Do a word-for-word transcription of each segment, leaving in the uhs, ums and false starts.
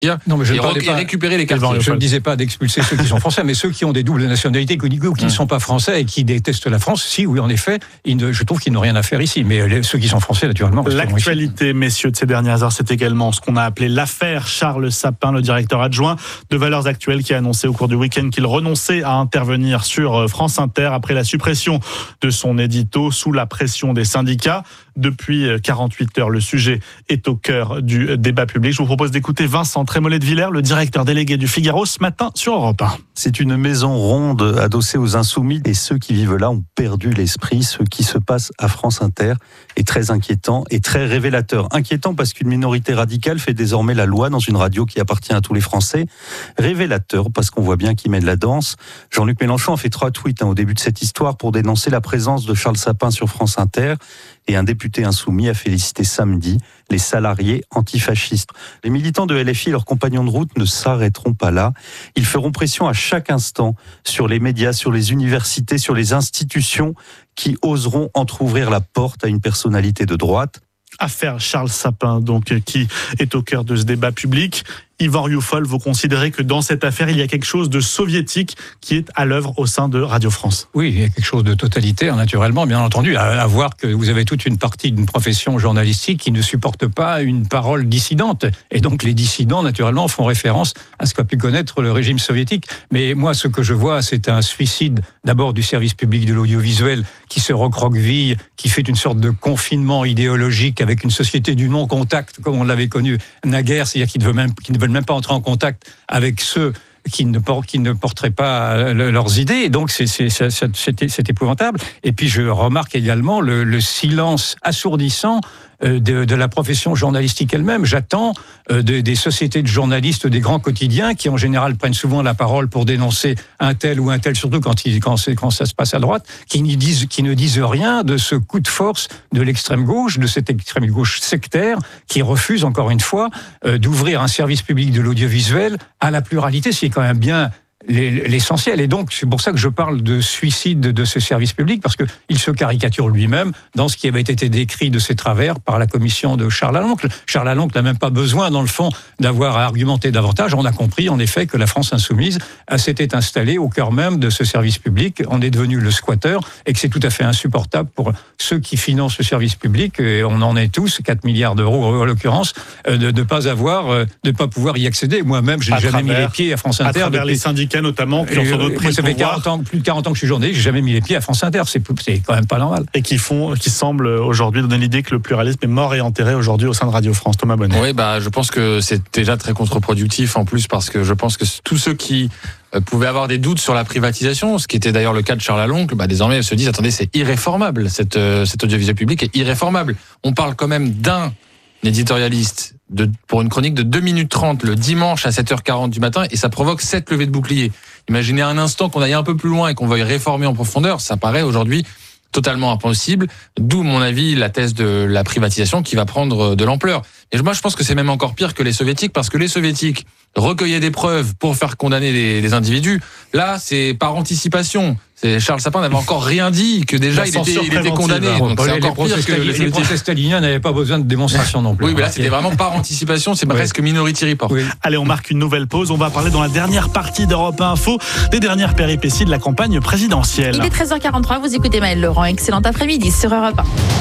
Non, mais je et, ne rec- pas, et récupérer les quartiers. Je ne disais pas d'expulser ceux qui sont français, mais ceux qui ont des doubles nationalités ou qui ne sont pas français et qui détestent la France, si, oui, en effet, ils ne, je trouve qu'ils n'ont rien à faire ici. Mais les, ceux qui sont français, naturellement... L'actualité, messieurs, de ces dernières heures, c'est également ce qu'on a appelé l'affaire Charles Sapin, le directeur adjoint de Valeurs Actuelles, qui a annoncé au cours du week-end qu'il renonçait à intervenir sur France Inter après la suppression de son édito sous la pression des syndicats. Depuis quarante-huit heures, le sujet est au cœur du débat public. Je vous propose d'écouter Vincent Trémollet de Villers, le directeur délégué du Figaro, ce matin sur Europe un. C'est une maison ronde adossée aux Insoumis et ceux qui vivent là ont perdu l'esprit. Ce qui se passe à France Inter est très inquiétant et très révélateur. Inquiétant parce qu'une minorité radicale fait désormais la loi dans une radio qui appartient à tous les Français. Révélateur parce qu'on voit bien qu'il met de la danse. Jean-Luc Mélenchon a fait trois tweets hein, au début de cette histoire pour dénoncer la présence de Charles Sapin sur France Inter. Et un député insoumis a félicité samedi les salariés antifascistes. Les militants de L F I et leurs compagnons de route ne s'arrêteront pas là. Ils feront pression à chaque instant sur les médias, sur les universités, sur les institutions qui oseront entrouvrir la porte à une personnalité de droite. Affaire Charles Sapin, donc, qui est au cœur de ce débat public. Yvan Rioufol, vous considérez que dans cette affaire, il y a quelque chose de soviétique qui est à l'œuvre au sein de Radio France? Oui, il y a quelque chose de totalitaire, naturellement, bien entendu, à, à voir que vous avez toute une partie d'une profession journalistique qui ne supporte pas une parole dissidente. Et donc les dissidents, naturellement, font référence à ce qu'a pu connaître le régime soviétique. Mais moi, ce que je vois, c'est un suicide, d'abord du service public de l'audiovisuel, qui se recroqueville, qui fait une sorte de confinement idéologique avec une société du non-contact, comme on l'avait connu naguère, c'est-à-dire qu'ils ne veulent même, qu'ils ne veulent même pas entrer en contact avec ceux qui ne, qui ne porteraient pas leurs idées. Et donc, c'est, c'est, c'est, c'est, c'est épouvantable. Et puis, je remarque également le, le silence assourdissant de, de la profession journalistique elle-même. J'attends de, des sociétés de journalistes, des grands quotidiens, qui en général prennent souvent la parole pour dénoncer un tel ou un tel, surtout quand, il, quand, c'est, quand ça se passe à droite, qui ne, disent, qui ne disent rien de ce coup de force de l'extrême gauche, de cette extrême gauche sectaire, qui refuse, encore une fois, euh, d'ouvrir un service public de l'audiovisuel à la pluralité, c'est quand même bien l'essentiel. Et donc, c'est pour ça que je parle de suicide de ce service public, parce qu'il se caricature lui-même dans ce qui avait été décrit de ses travers par la commission de Charles Aloncle. Charles Aloncle n'a même pas besoin, dans le fond, d'avoir à argumenter davantage. On a compris, en effet, que la France insoumise s'était installée au cœur même de ce service public. On est devenu le squatter et que c'est tout à fait insupportable pour ceux qui financent ce service public, et on en est tous, quatre milliards d'euros en l'occurrence, de ne pas avoir, de ne pas pouvoir y accéder. Moi-même, je n'ai jamais mis les pieds à France Inter. À travers depuis... les syndicats notamment, qui ont sans doute pris le ça fait pouvoir. quarante ans, plus de quarante ans que je suis journaliste, j'ai jamais mis les pieds à France Inter, c'est, c'est quand même pas normal. Et qui font, qui semblent aujourd'hui donner l'idée que le pluralisme est mort et enterré aujourd'hui au sein de Radio France. Thomas Bonnet. Oui, bah, je pense que c'est déjà très contre-productif en plus, parce que je pense que tous ceux qui pouvaient avoir des doutes sur la privatisation, ce qui était d'ailleurs le cas de Charles Aloncle, bah, désormais se disent, attendez, c'est irréformable, cette, cet audiovisuel public est irréformable. On parle quand même d'un éditorialiste de, pour une chronique de deux minutes trente le dimanche à sept heures quarante du matin, et ça provoque sept levées de boucliers. Imaginez un instant qu'on aille un peu plus loin et qu'on veuille réformer en profondeur, ça paraît aujourd'hui totalement impossible, d'où mon avis la thèse de la privatisation qui va prendre de l'ampleur. Et moi je pense que c'est même encore pire que les soviétiques, parce que les soviétiques recueillaient des preuves pour faire condamner les, les individus. Là, c'est par anticipation. C'est Charles Sapin n'avait encore rien dit, que déjà il était, il était condamné. Bon, Donc c'est c'est encore pire que les, les procès staliniens n'avaient pas besoin de démonstration non plus. Oui, mais là c'était vraiment par anticipation, c'est presque oui. Minority Report. Oui. Allez, on marque une nouvelle pause. On va parler dans la dernière partie d'Europe un Info des dernières péripéties de la campagne présidentielle. Il est treize heures quarante-trois, vous écoutez Maëlle Laurent. Excellent après-midi sur Europe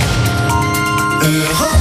un. Europe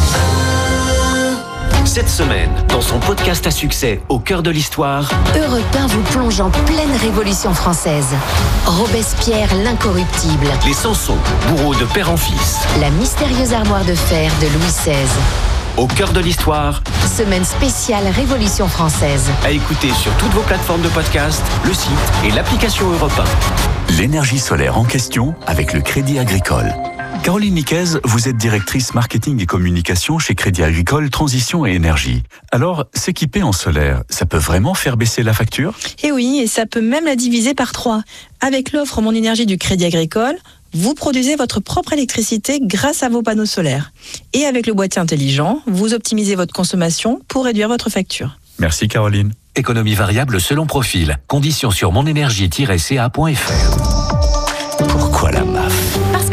Cette semaine, dans son podcast à succès Au cœur de l'histoire, Europe un vous plonge en pleine Révolution française. Robespierre l'incorruptible. Les Samson, bourreaux de père en fils. La mystérieuse armoire de fer de Louis seize. Au cœur de l'histoire, semaine spéciale Révolution française. À écouter sur toutes vos plateformes de podcast, le site et l'application Europe un. L'énergie solaire en question avec le Crédit Agricole. Caroline Niquez, vous êtes directrice marketing et communication chez Crédit Agricole Transition et Énergie. Alors, s'équiper en solaire, ça peut vraiment faire baisser la facture ? Eh oui, et ça peut même la diviser par trois. Avec l'offre Mon Énergie du Crédit Agricole, vous produisez votre propre électricité grâce à vos panneaux solaires. Et avec le boîtier intelligent, vous optimisez votre consommation pour réduire votre facture. Merci Caroline. Économie variable selon profil. Conditions sur monénergie tiret c a point f r. Pourquoi la M A F ? Parce que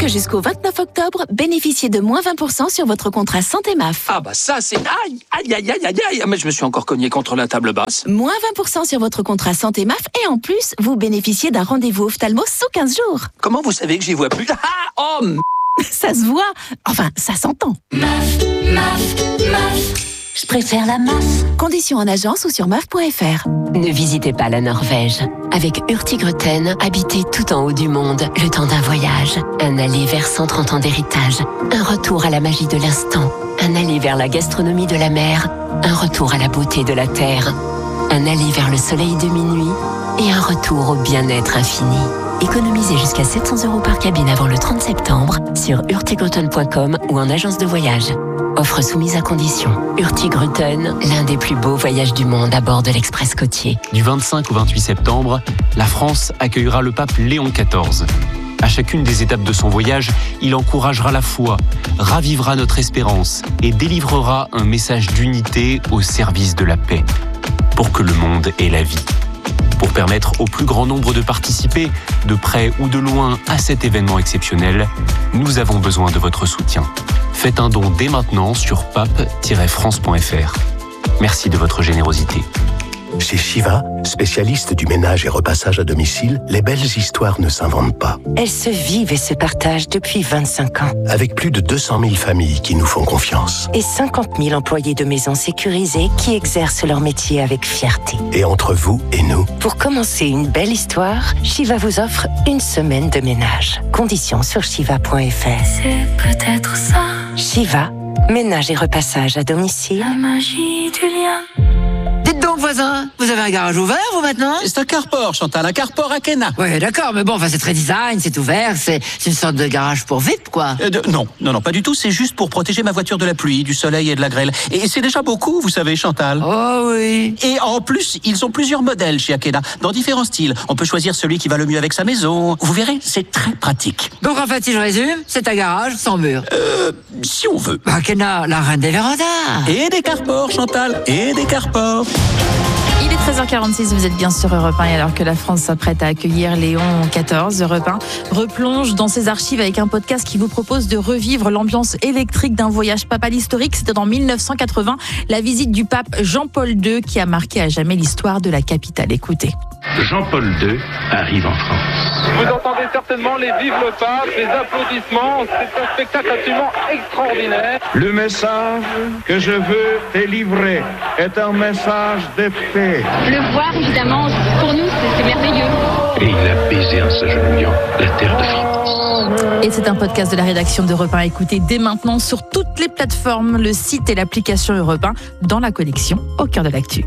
que jusqu'au vingt-neuf octobre, bénéficiez de moins vingt pour cent sur votre contrat Santé M A F. Ah bah ça c'est... Aïe, aïe, aïe, aïe, aïe, aïe, mais je me suis encore cogné contre la table basse. Moins vingt pour cent sur votre contrat Santé M A F et en plus, vous bénéficiez d'un rendez-vous ophtalmo sous quinze jours. Comment vous savez que j'y vois plus? Ah, oh, m- Ça se voit, enfin, ça s'entend. M A F, M A F, M A F. Je préfère la M A F. Conditions en agence ou sur M A F point F R. Ne visitez pas la Norvège. Avec Hurtigruten, habitez tout en haut du monde, le temps d'un voyage. Un aller vers cent trente ans d'héritage. Un retour à la magie de l'instant. Un aller vers la gastronomie de la mer. Un retour à la beauté de la terre. Un aller vers le soleil de minuit. Et un retour au bien-être infini. Économisez jusqu'à sept cents euros par cabine avant le trente septembre sur hurtigruten point com ou en agence de voyage. Offre soumise à condition. Hurtigruten, l'un des plus beaux voyages du monde à bord de l'Express côtier. Du vingt-cinq au vingt-huit septembre, la France accueillera le pape Léon quatorze. À chacune des étapes de son voyage, il encouragera la foi, ravivera notre espérance et délivrera un message d'unité au service de la paix, pour que le monde ait la vie. Pour permettre au plus grand nombre de participer, de près ou de loin, à cet événement exceptionnel, nous avons besoin de votre soutien. Faites un don dès maintenant sur pape tiret france point f r. Merci de votre générosité. Chez Shiva, spécialiste du ménage et repassage à domicile, les belles histoires ne s'inventent pas. Elles se vivent et se partagent depuis vingt-cinq ans. Avec plus de deux cent mille familles qui nous font confiance. Et cinquante mille employés de maisons sécurisées qui exercent leur métier avec fierté. Et entre vous et nous, pour commencer une belle histoire, Shiva vous offre une semaine de ménage. Conditions sur shiva point f r. C'est peut-être ça. Shiva, ménage et repassage à domicile. La magie du lien. Dites donc, voisin, vous avez un garage ouvert, vous, maintenant? C'est un carport, Chantal, un carport à Kena. Ouais, d'accord, mais bon, enfin, c'est très design, c'est ouvert, c'est c'est une sorte de garage pour V I P, quoi. Euh, de- non, non, non, pas du tout, c'est juste pour protéger ma voiture de la pluie, du soleil et de la grêle. Et c'est déjà beaucoup, vous savez, Chantal. Oh oui. Et en plus, ils ont plusieurs modèles chez Akena, dans différents styles. On peut choisir celui qui va le mieux avec sa maison. Vous verrez, c'est très pratique. Donc, en fait, si je résume, c'est un garage sans mur. Euh, si on veut. Bah, Kena, la reine des vérandas. Et des carports, Chantal, et des carports. Il est treize heures quarante-six, vous êtes bien sur Europe un, et alors que la France s'apprête à accueillir Léon quatorze, Europe un replonge dans ses archives avec un podcast qui vous propose de revivre l'ambiance électrique d'un voyage papal historique. C'était en mille neuf cent quatre-vingts, la visite du pape Jean-Paul deux qui a marqué à jamais l'histoire de la capitale. Écoutez. Jean-Paul deux arrive en France. Vous entendez certainement les vives le pape, les applaudissements. C'est un spectacle absolument extraordinaire. Le message que je veux délivrer est un message de paix. Le voir, évidemment, pour nous, c'est c'est merveilleux. Et il a baisé en s'agenouillant la terre de France. Et c'est un podcast de la rédaction d'Europe un. Écoutez dès maintenant sur toutes les plateformes, le site et l'application Europe un, dans la collection Au cœur de l'actu.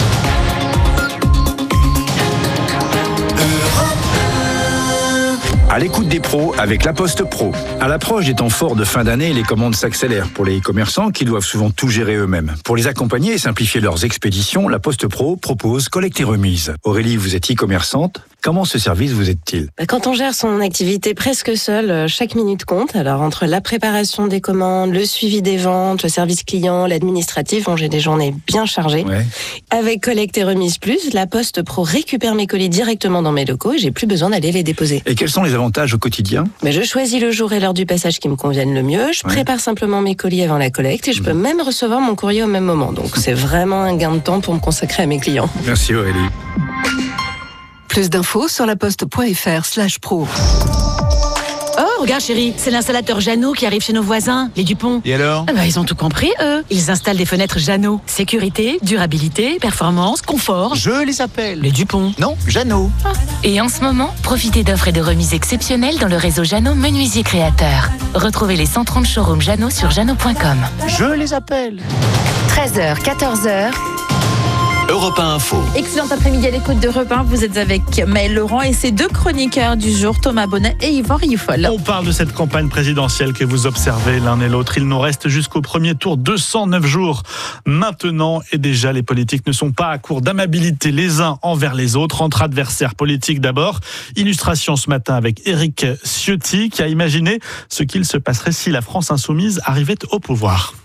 À l'écoute des pros avec La Poste Pro. À l'approche des temps forts de fin d'année, les commandes s'accélèrent pour les e-commerçants qui doivent souvent tout gérer eux-mêmes. Pour les accompagner et simplifier leurs expéditions, La Poste Pro propose collecte et remise. Aurélie, vous êtes e-commerçante. Comment ce service vous aide-t-il ? Quand on gère son activité presque seul, chaque minute compte. Alors entre la préparation des commandes, le suivi des ventes, le service client, l'administratif, bon, j'ai des journées bien chargées. Ouais. Avec Collecte et Remise Plus, La Poste Pro récupère mes colis directement dans mes locaux et j'ai plus besoin d'aller les déposer. Et quels sont les avantages au quotidien ? Mais je choisis le jour et l'heure du passage qui me conviennent le mieux. Je Ouais. prépare simplement mes colis avant la collecte et je peux même recevoir mon courrier au même moment. Donc c'est vraiment un gain de temps pour me consacrer à mes clients. Merci Aurélie. Plus d'infos sur laposte point f r slash pro. Oh, regarde chérie, c'est l'installateur Jeannot qui arrive chez nos voisins, les Dupont. Et alors ? Ah bah, ils ont tout compris, eux. Ils installent des fenêtres Jeannot. Sécurité, durabilité, performance, confort. Je les appelle. Les Dupont. Non, Jeannot. Ah. Et en ce moment, profitez d'offres et de remises exceptionnelles dans le réseau Jeannot Menuisier Créateur. Retrouvez les cent trente showrooms Jeannot sur jeannot point com. Je les appelle. treize heures, quatorze heures. Europe un Info. Excellent après-midi à l'écoute d'Europe un. Vous êtes avec Maël Laurent et ses deux chroniqueurs du jour, Thomas Bonnet et Yvan Rioufol. On parle de cette campagne présidentielle que vous observez l'un et l'autre. Il nous reste jusqu'au premier tour deux cent neuf jours maintenant. Et déjà, les politiques ne sont pas à court d'amabilité les uns envers les autres, entre adversaires politiques d'abord. Illustration ce matin avec Éric Ciotti qui a imaginé ce qu'il se passerait si la France insoumise arrivait au pouvoir.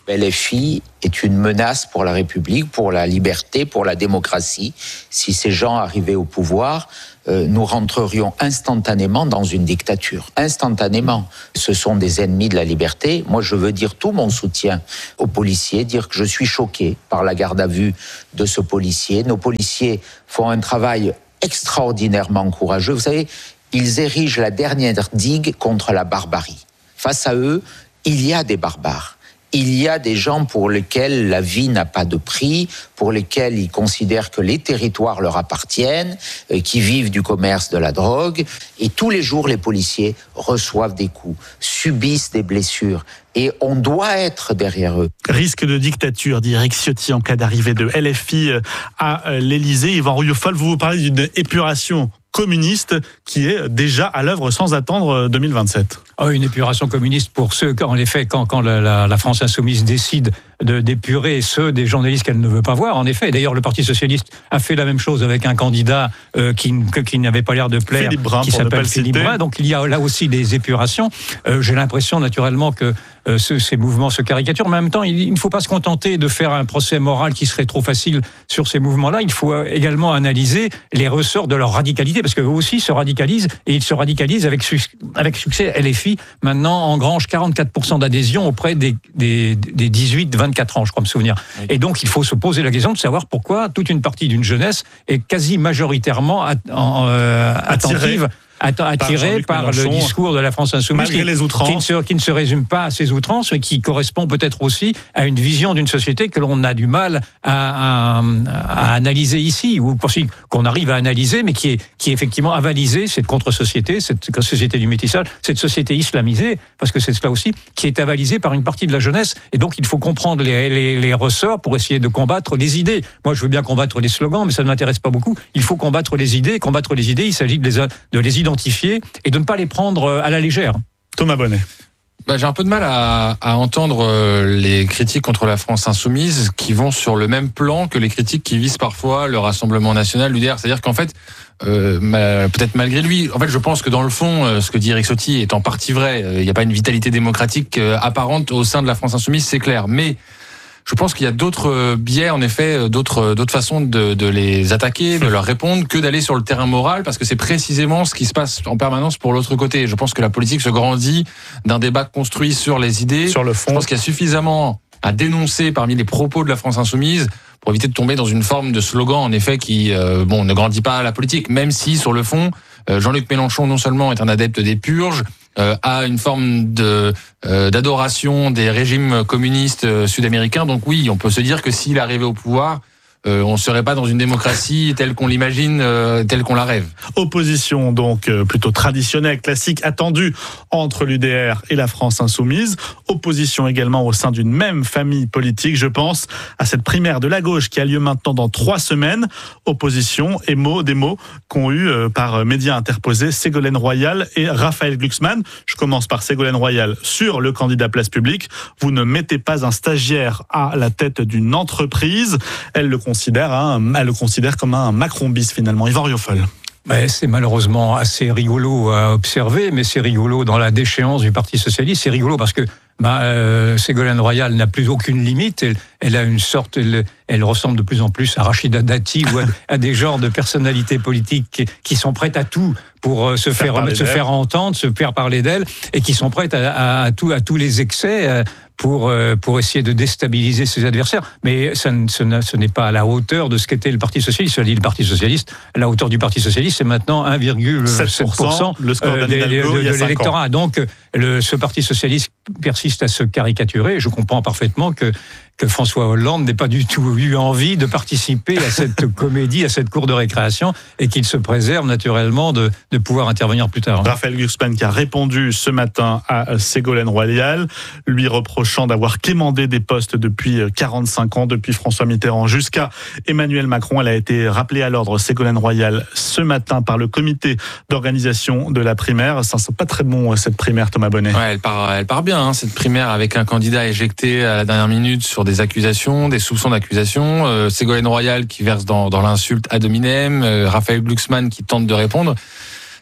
L F I est une menace pour la République, pour la liberté, pour la démocratie. Si ces gens arrivaient au pouvoir, euh, nous rentrerions instantanément dans une dictature. Instantanément. Ce sont des ennemis de la liberté. Moi, je veux dire tout mon soutien aux policiers, dire que je suis choqué par la garde à vue de ce policier. Nos policiers font un travail extraordinairement courageux. Vous savez, ils érigent la dernière digue contre la barbarie. Face à eux, il y a des barbares. Il y a des gens pour lesquels la vie n'a pas de prix, pour lesquels ils considèrent que les territoires leur appartiennent, euh, qui vivent du commerce de la drogue. Et tous les jours, les policiers reçoivent des coups, subissent des blessures. Et on doit être derrière eux. Risque de dictature, dit Éric Ciotti en cas d'arrivée de L F I à l'Élysée. Yvan Rieufol, vous vous parlez d'une épuration communiste qui est déjà à l'œuvre sans attendre deux mille vingt-sept. Oh, une épuration communiste pour ceux, en effet, quand, quand la, la, la France insoumise décide de, d'épurer ceux des journalistes qu'elle ne veut pas voir, en effet. D'ailleurs, le Parti socialiste a fait la même chose avec un candidat euh, qui, que, qui n'avait pas l'air de plaire, Philippe Brun, qui s'appelle Philippe Brun. Donc il y a là aussi des épurations. Euh, j'ai l'impression, naturellement, que euh, ce, ces mouvements se caricaturent. Mais en même temps, il, il ne faut pas se contenter de faire un procès moral qui serait trop facile sur ces mouvements-là. Il faut également analyser les ressorts de leur radicalité, parce qu'eux aussi se radicalisent, et ils se radicalisent avec, avec succès. L F I, maintenant, engrange quarante-quatre pour cent d'adhésion auprès des, des, des dix-huit vingt-quatre ans, je crois me souvenir. Oui. Et donc, il faut se poser la question de savoir pourquoi toute une partie d'une jeunesse est quasi majoritairement at, en, euh, attentive. attiré par, par le discours de la France insoumise, malgré les outrances, qui ne, se, qui ne se résume pas à ces outrances, mais qui correspond peut-être aussi à une vision d'une société que l'on a du mal à, à, à analyser ici, ou qu'on arrive à analyser, mais qui est, qui est effectivement avalisée, cette contre-société, cette société du métissage, cette société islamisée, parce que c'est cela aussi, qui est avalisée par une partie de la jeunesse. Et donc, il faut comprendre les, les, les ressorts pour essayer de combattre les idées. Moi, je veux bien combattre les slogans, mais ça ne m'intéresse pas beaucoup. Il faut combattre les idées. Combattre les idées, il s'agit de les, de les identifier et de ne pas les prendre à la légère. Thomas Bonnet. Bah, j'ai un peu de mal à, à entendre les critiques contre la France insoumise qui vont sur le même plan que les critiques qui visent parfois le Rassemblement national, l'U D R. C'est-à-dire qu'en fait, euh, peut-être malgré lui, en fait, je pense que dans le fond, ce que dit Éric Ciotti est en partie vrai. Il n'y a pas une vitalité démocratique apparente au sein de la France insoumise, c'est clair. Mais je pense qu'il y a d'autres biais, en effet, d'autres d'autres façons de, de les attaquer, de leur répondre, que d'aller sur le terrain moral, parce que c'est précisément ce qui se passe en permanence pour l'autre côté. Je pense que la politique se grandit d'un débat construit sur les idées. Sur le fond. Je pense qu'il y a suffisamment à dénoncer parmi les propos de la France insoumise pour éviter de tomber dans une forme de slogan, en effet, qui euh, bon ne grandit pas la politique, même si, sur le fond, euh, Jean-Luc Mélenchon, non seulement est un adepte des purges, Euh, a une forme de euh, d'adoration des régimes communistes euh, sud-américains. Donc oui, on peut se dire que s'il arrivait au pouvoir, Euh, on ne serait pas dans une démocratie telle qu'on l'imagine, euh, telle qu'on la rêve. Opposition donc euh, plutôt traditionnelle, classique, attendue entre l'U D R et la France insoumise. Opposition également au sein d'une même famille politique. Je pense à cette primaire de la gauche qui a lieu maintenant dans trois semaines. Opposition et mots, des mots qu'ont eu euh, par médias interposés Ségolène Royal et Raphaël Glucksmann. Je commence par Ségolène Royal sur le candidat Place Publique. Vous ne mettez pas un stagiaire à la tête d'une entreprise. Elle le considère, hein, elle le considère comme un Macron bis finalement. Yvan Rieufol. Mais c'est malheureusement assez rigolo à observer, mais c'est rigolo dans la déchéance du Parti socialiste. C'est rigolo parce que bah, euh, Ségolène Royal n'a plus aucune limite. Elle, elle a une sorte, elle, elle ressemble de plus en plus à Rachida Dati ou à, à des genres de personnalités politiques qui, qui sont prêtes à tout pour euh, se faire, faire se faire entendre, se faire parler d'elle, et qui sont prêtes à, à, à, tout, à tous les excès. Euh, pour pour essayer de déstabiliser ses adversaires, mais ça ne, ce, ce n'est pas à la hauteur de ce qu'était le Parti socialiste. Cela dit, le Parti socialiste, la hauteur du Parti socialiste, c'est maintenant un virgule sept pour cent le score de, de, de, de l'électorat. Donc, le, ce Parti socialiste persiste à se caricaturer. Je comprends parfaitement que que François Hollande n'ait pas du tout eu envie de participer à cette comédie, à cette cour de récréation, et qu'il se préserve naturellement de, de pouvoir intervenir plus tard. Raphaël Glucksmann qui a répondu ce matin à Ségolène Royal, lui reprochant d'avoir quémandé des postes depuis quarante-cinq ans, depuis François Mitterrand jusqu'à Emmanuel Macron. Elle a été rappelée à l'ordre, Ségolène Royal, ce matin par le comité d'organisation de la primaire. Ça ne sent pas très bon, cette primaire, Thomas Bonnet. Ouais, elle part, elle part bien, hein, cette primaire, avec un candidat éjecté à la dernière minute sur des des accusations, des soupçons d'accusation, euh, Ségolène Royal qui verse dans, dans l'insulte ad hominem, euh, Raphaël Glucksmann qui tente de répondre.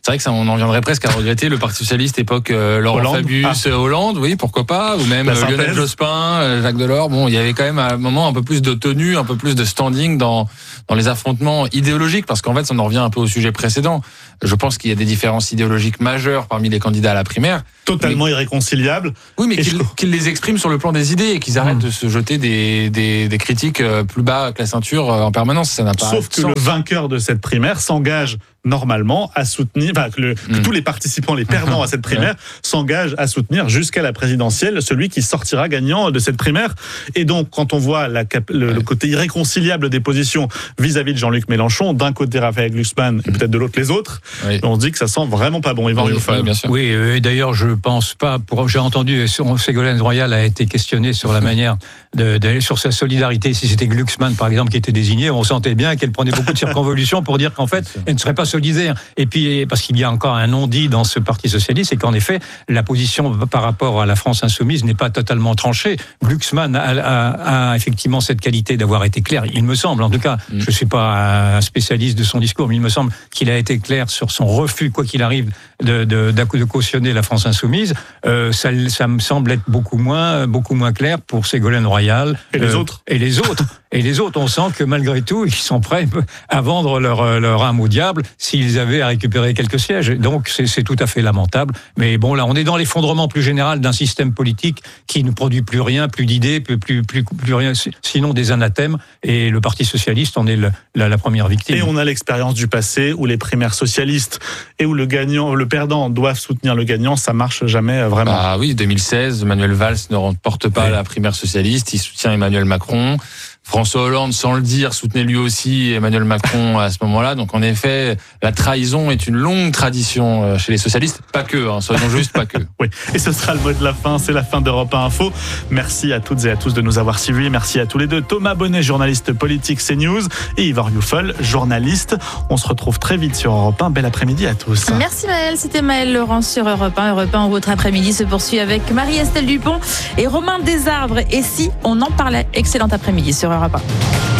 C'est vrai que ça, on en viendrait presque à regretter le Parti socialiste époque euh, Laurent Hollande. Fabius, Ah. Hollande, oui, pourquoi pas, ou même La euh, synthèse. Lionel Jospin, euh, Jacques Delors. Bon, il y avait quand même à un moment un peu plus de tenue, un peu plus de standing dans dans les affrontements idéologiques, parce qu'en fait, ça en revient un peu au sujet précédent. Je pense qu'il y a des différences idéologiques majeures parmi les candidats à la primaire. Totalement mais... irréconciliables. Oui, mais et qu'ils, je... qu'ils les expriment sur le plan des idées et qu'ils arrêtent mmh. de se jeter des, des, des critiques plus bas que la ceinture en permanence. Ça n'a pas Sauf que sens. Le vainqueur de cette primaire s'engage normalement à soutenir, enfin, que, le, que mmh. tous les participants, les perdants à cette primaire, ouais. s'engagent à soutenir jusqu'à la présidentielle celui qui sortira gagnant de cette primaire. Et donc, quand on voit la, le, ouais. le côté irréconciliable des positions vis-à-vis de Jean-Luc Mélenchon, d'un côté Raphaël Glucksmann et peut-être de l'autre les autres, oui. on se dit que ça sent vraiment pas bon. Yvan oui, Rioufol. bien sûr. Oui, et d'ailleurs, je pense pas. Pour, j'ai entendu Ségolène Royal a été questionnée sur la manière de, de sur sa solidarité. Si c'était Glucksmann, par exemple, qui était désigné, on sentait bien qu'elle prenait beaucoup de circonvolutions pour dire qu'en fait, elle ne serait pas solidaire. Et puis, parce qu'il y a encore un non-dit dans ce Parti socialiste, c'est qu'en effet, la position par rapport à la France insoumise n'est pas totalement tranchée. Glucksmann a, a, a effectivement cette qualité d'avoir été clair. Il me semble, en tout cas, mm. je ne suis pas un spécialiste de son discours, mais il me semble qu'il a été clair sur son refus, quoi qu'il arrive, de, de, de cautionner la France insoumise. Euh, ça, ça me semble être beaucoup moins, beaucoup moins clair pour Ségolène Royal. Et les euh, autres. Et les autres. Et les autres, on sent que malgré tout, ils sont prêts à vendre leur, leur âme au diable s'ils avaient à récupérer quelques sièges. Donc, c'est, c'est tout à fait lamentable. Mais bon, là, on est dans l'effondrement plus général d'un système politique qui ne produit plus rien, plus d'idées, plus, plus, plus, plus rien, sinon des anathèmes. Et le Parti socialiste en est le, la, la première victime. Et on a l'expérience du passé où les primaires socialistes et où le gagnant, le perdant doivent soutenir le gagnant, ça marche jamais vraiment. Ah oui, deux mille seize, Manuel Valls ne remporte pas oui. la primaire socialiste, il soutient Emmanuel Macron. François Hollande, sans le dire, soutenait lui aussi Emmanuel Macron à ce moment-là. Donc en effet, la trahison est une longue tradition chez les socialistes. Pas que, hein, soyons juste, pas que. Oui, et ce sera le mot de la fin, c'est la fin d'Europe un Info. Merci à toutes et à tous de nous avoir suivis. Merci à tous les deux. Thomas Bonnet, journaliste politique CNews, et Yvan Rioufol, journaliste. On se retrouve très vite sur Europe un. Bel après-midi à tous. Merci Maëlle, c'était Maëlle Laurent sur Europe un. Europe un, votre après-midi se poursuit avec Marie-Estelle Dupont et Romain Desarbres. Et si on en parlait, excellent après-midi sur Europe un.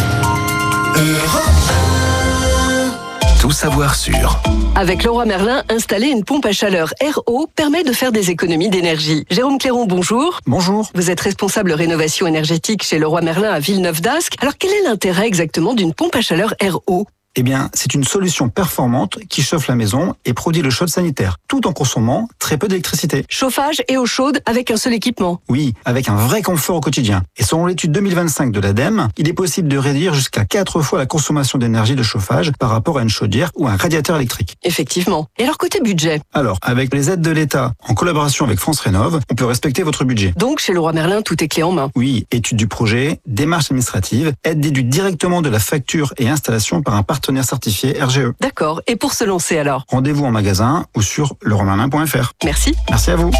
Tout savoir sur. Avec Leroy Merlin, installer une pompe à chaleur R O permet de faire des économies d'énergie. Jérôme Clairon, bonjour. Bonjour. Vous êtes responsable rénovation énergétique chez Leroy Merlin à Villeneuve-d'Ascq. Alors quel est l'intérêt exactement d'une pompe à chaleur R O ? Eh bien, c'est une solution performante qui chauffe la maison et produit le chaude sanitaire, tout en consommant très peu d'électricité. Chauffage et eau chaude avec un seul équipement. Oui, avec un vrai confort au quotidien. Et selon l'étude deux mille vingt-cinq de l'ADEME, il est possible de réduire jusqu'à quatre fois la consommation d'énergie de chauffage par rapport à une chaudière ou un radiateur électrique. Effectivement. Et alors côté budget ? Alors, avec les aides de l'État, en collaboration avec France Rénov', on peut respecter votre budget. Donc, chez Leroy Merlin, tout est clé en main. Oui, étude du projet, démarche administrative, aide déduite directement de la facture et installation par un partenaire certifié R G E. D'accord. Et pour se lancer alors ? Rendez-vous en magasin ou sur leroy merlin point f r. Merci. Merci à vous.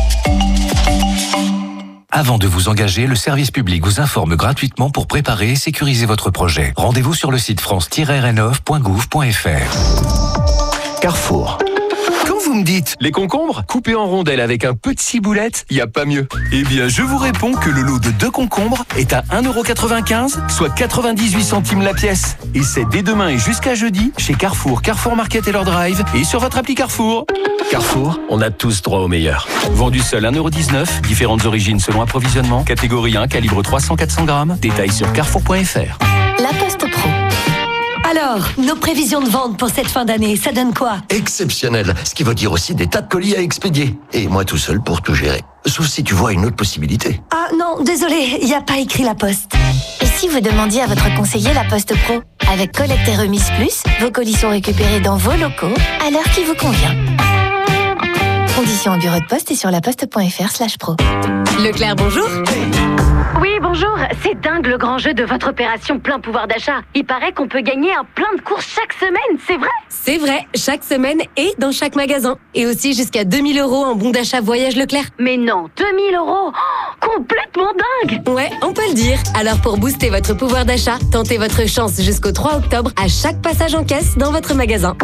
Avant de vous engager, le service public vous informe gratuitement pour préparer et sécuriser votre projet. Rendez-vous sur le site france tiret rénov point gouv point f r. Carrefour. Vous me dites, les concombres coupés en rondelles avec un peu de ciboulette, il n'y a pas mieux. Eh bien, je vous réponds que le lot de deux concombres est à un euro quatre-vingt-quinze, soit quatre-vingt-dix-huit centimes la pièce. Et c'est dès demain et jusqu'à jeudi chez Carrefour, Carrefour Market et leur drive et sur votre appli Carrefour. Carrefour, on a tous droit au meilleur. Vendu seul un euro dix-neuf, différentes origines selon approvisionnement, catégorie un, calibre trois cents à quatre cents grammes, détails sur carrefour point f r. La Poste Pro. Alors, nos prévisions de vente pour cette fin d'année, ça donne quoi ? Exceptionnel, ce qui veut dire aussi des tas de colis à expédier. Et moi tout seul pour tout gérer. Sauf si tu vois une autre possibilité. Ah non, désolé, il n'y a pas écrit La Poste. Et si vous demandiez à votre conseiller La Poste Pro ? Avec Collecte et Remise Plus, vos colis sont récupérés dans vos locaux à l'heure qui vous convient. Conditions au bureau de poste et sur laposte point f r slash pro. Leclerc, bonjour. Oui, bonjour. C'est dingue le grand jeu de votre opération plein pouvoir d'achat. Il paraît qu'on peut gagner un plein de courses chaque semaine, c'est vrai ? C'est vrai, chaque semaine et dans chaque magasin. Et aussi jusqu'à deux mille euros en bon d'achat voyage Leclerc. Mais non, deux mille euros oh, complètement dingue. Ouais, on peut le dire. Alors pour booster votre pouvoir d'achat, tentez votre chance jusqu'au trois octobre à chaque passage en caisse dans votre magasin.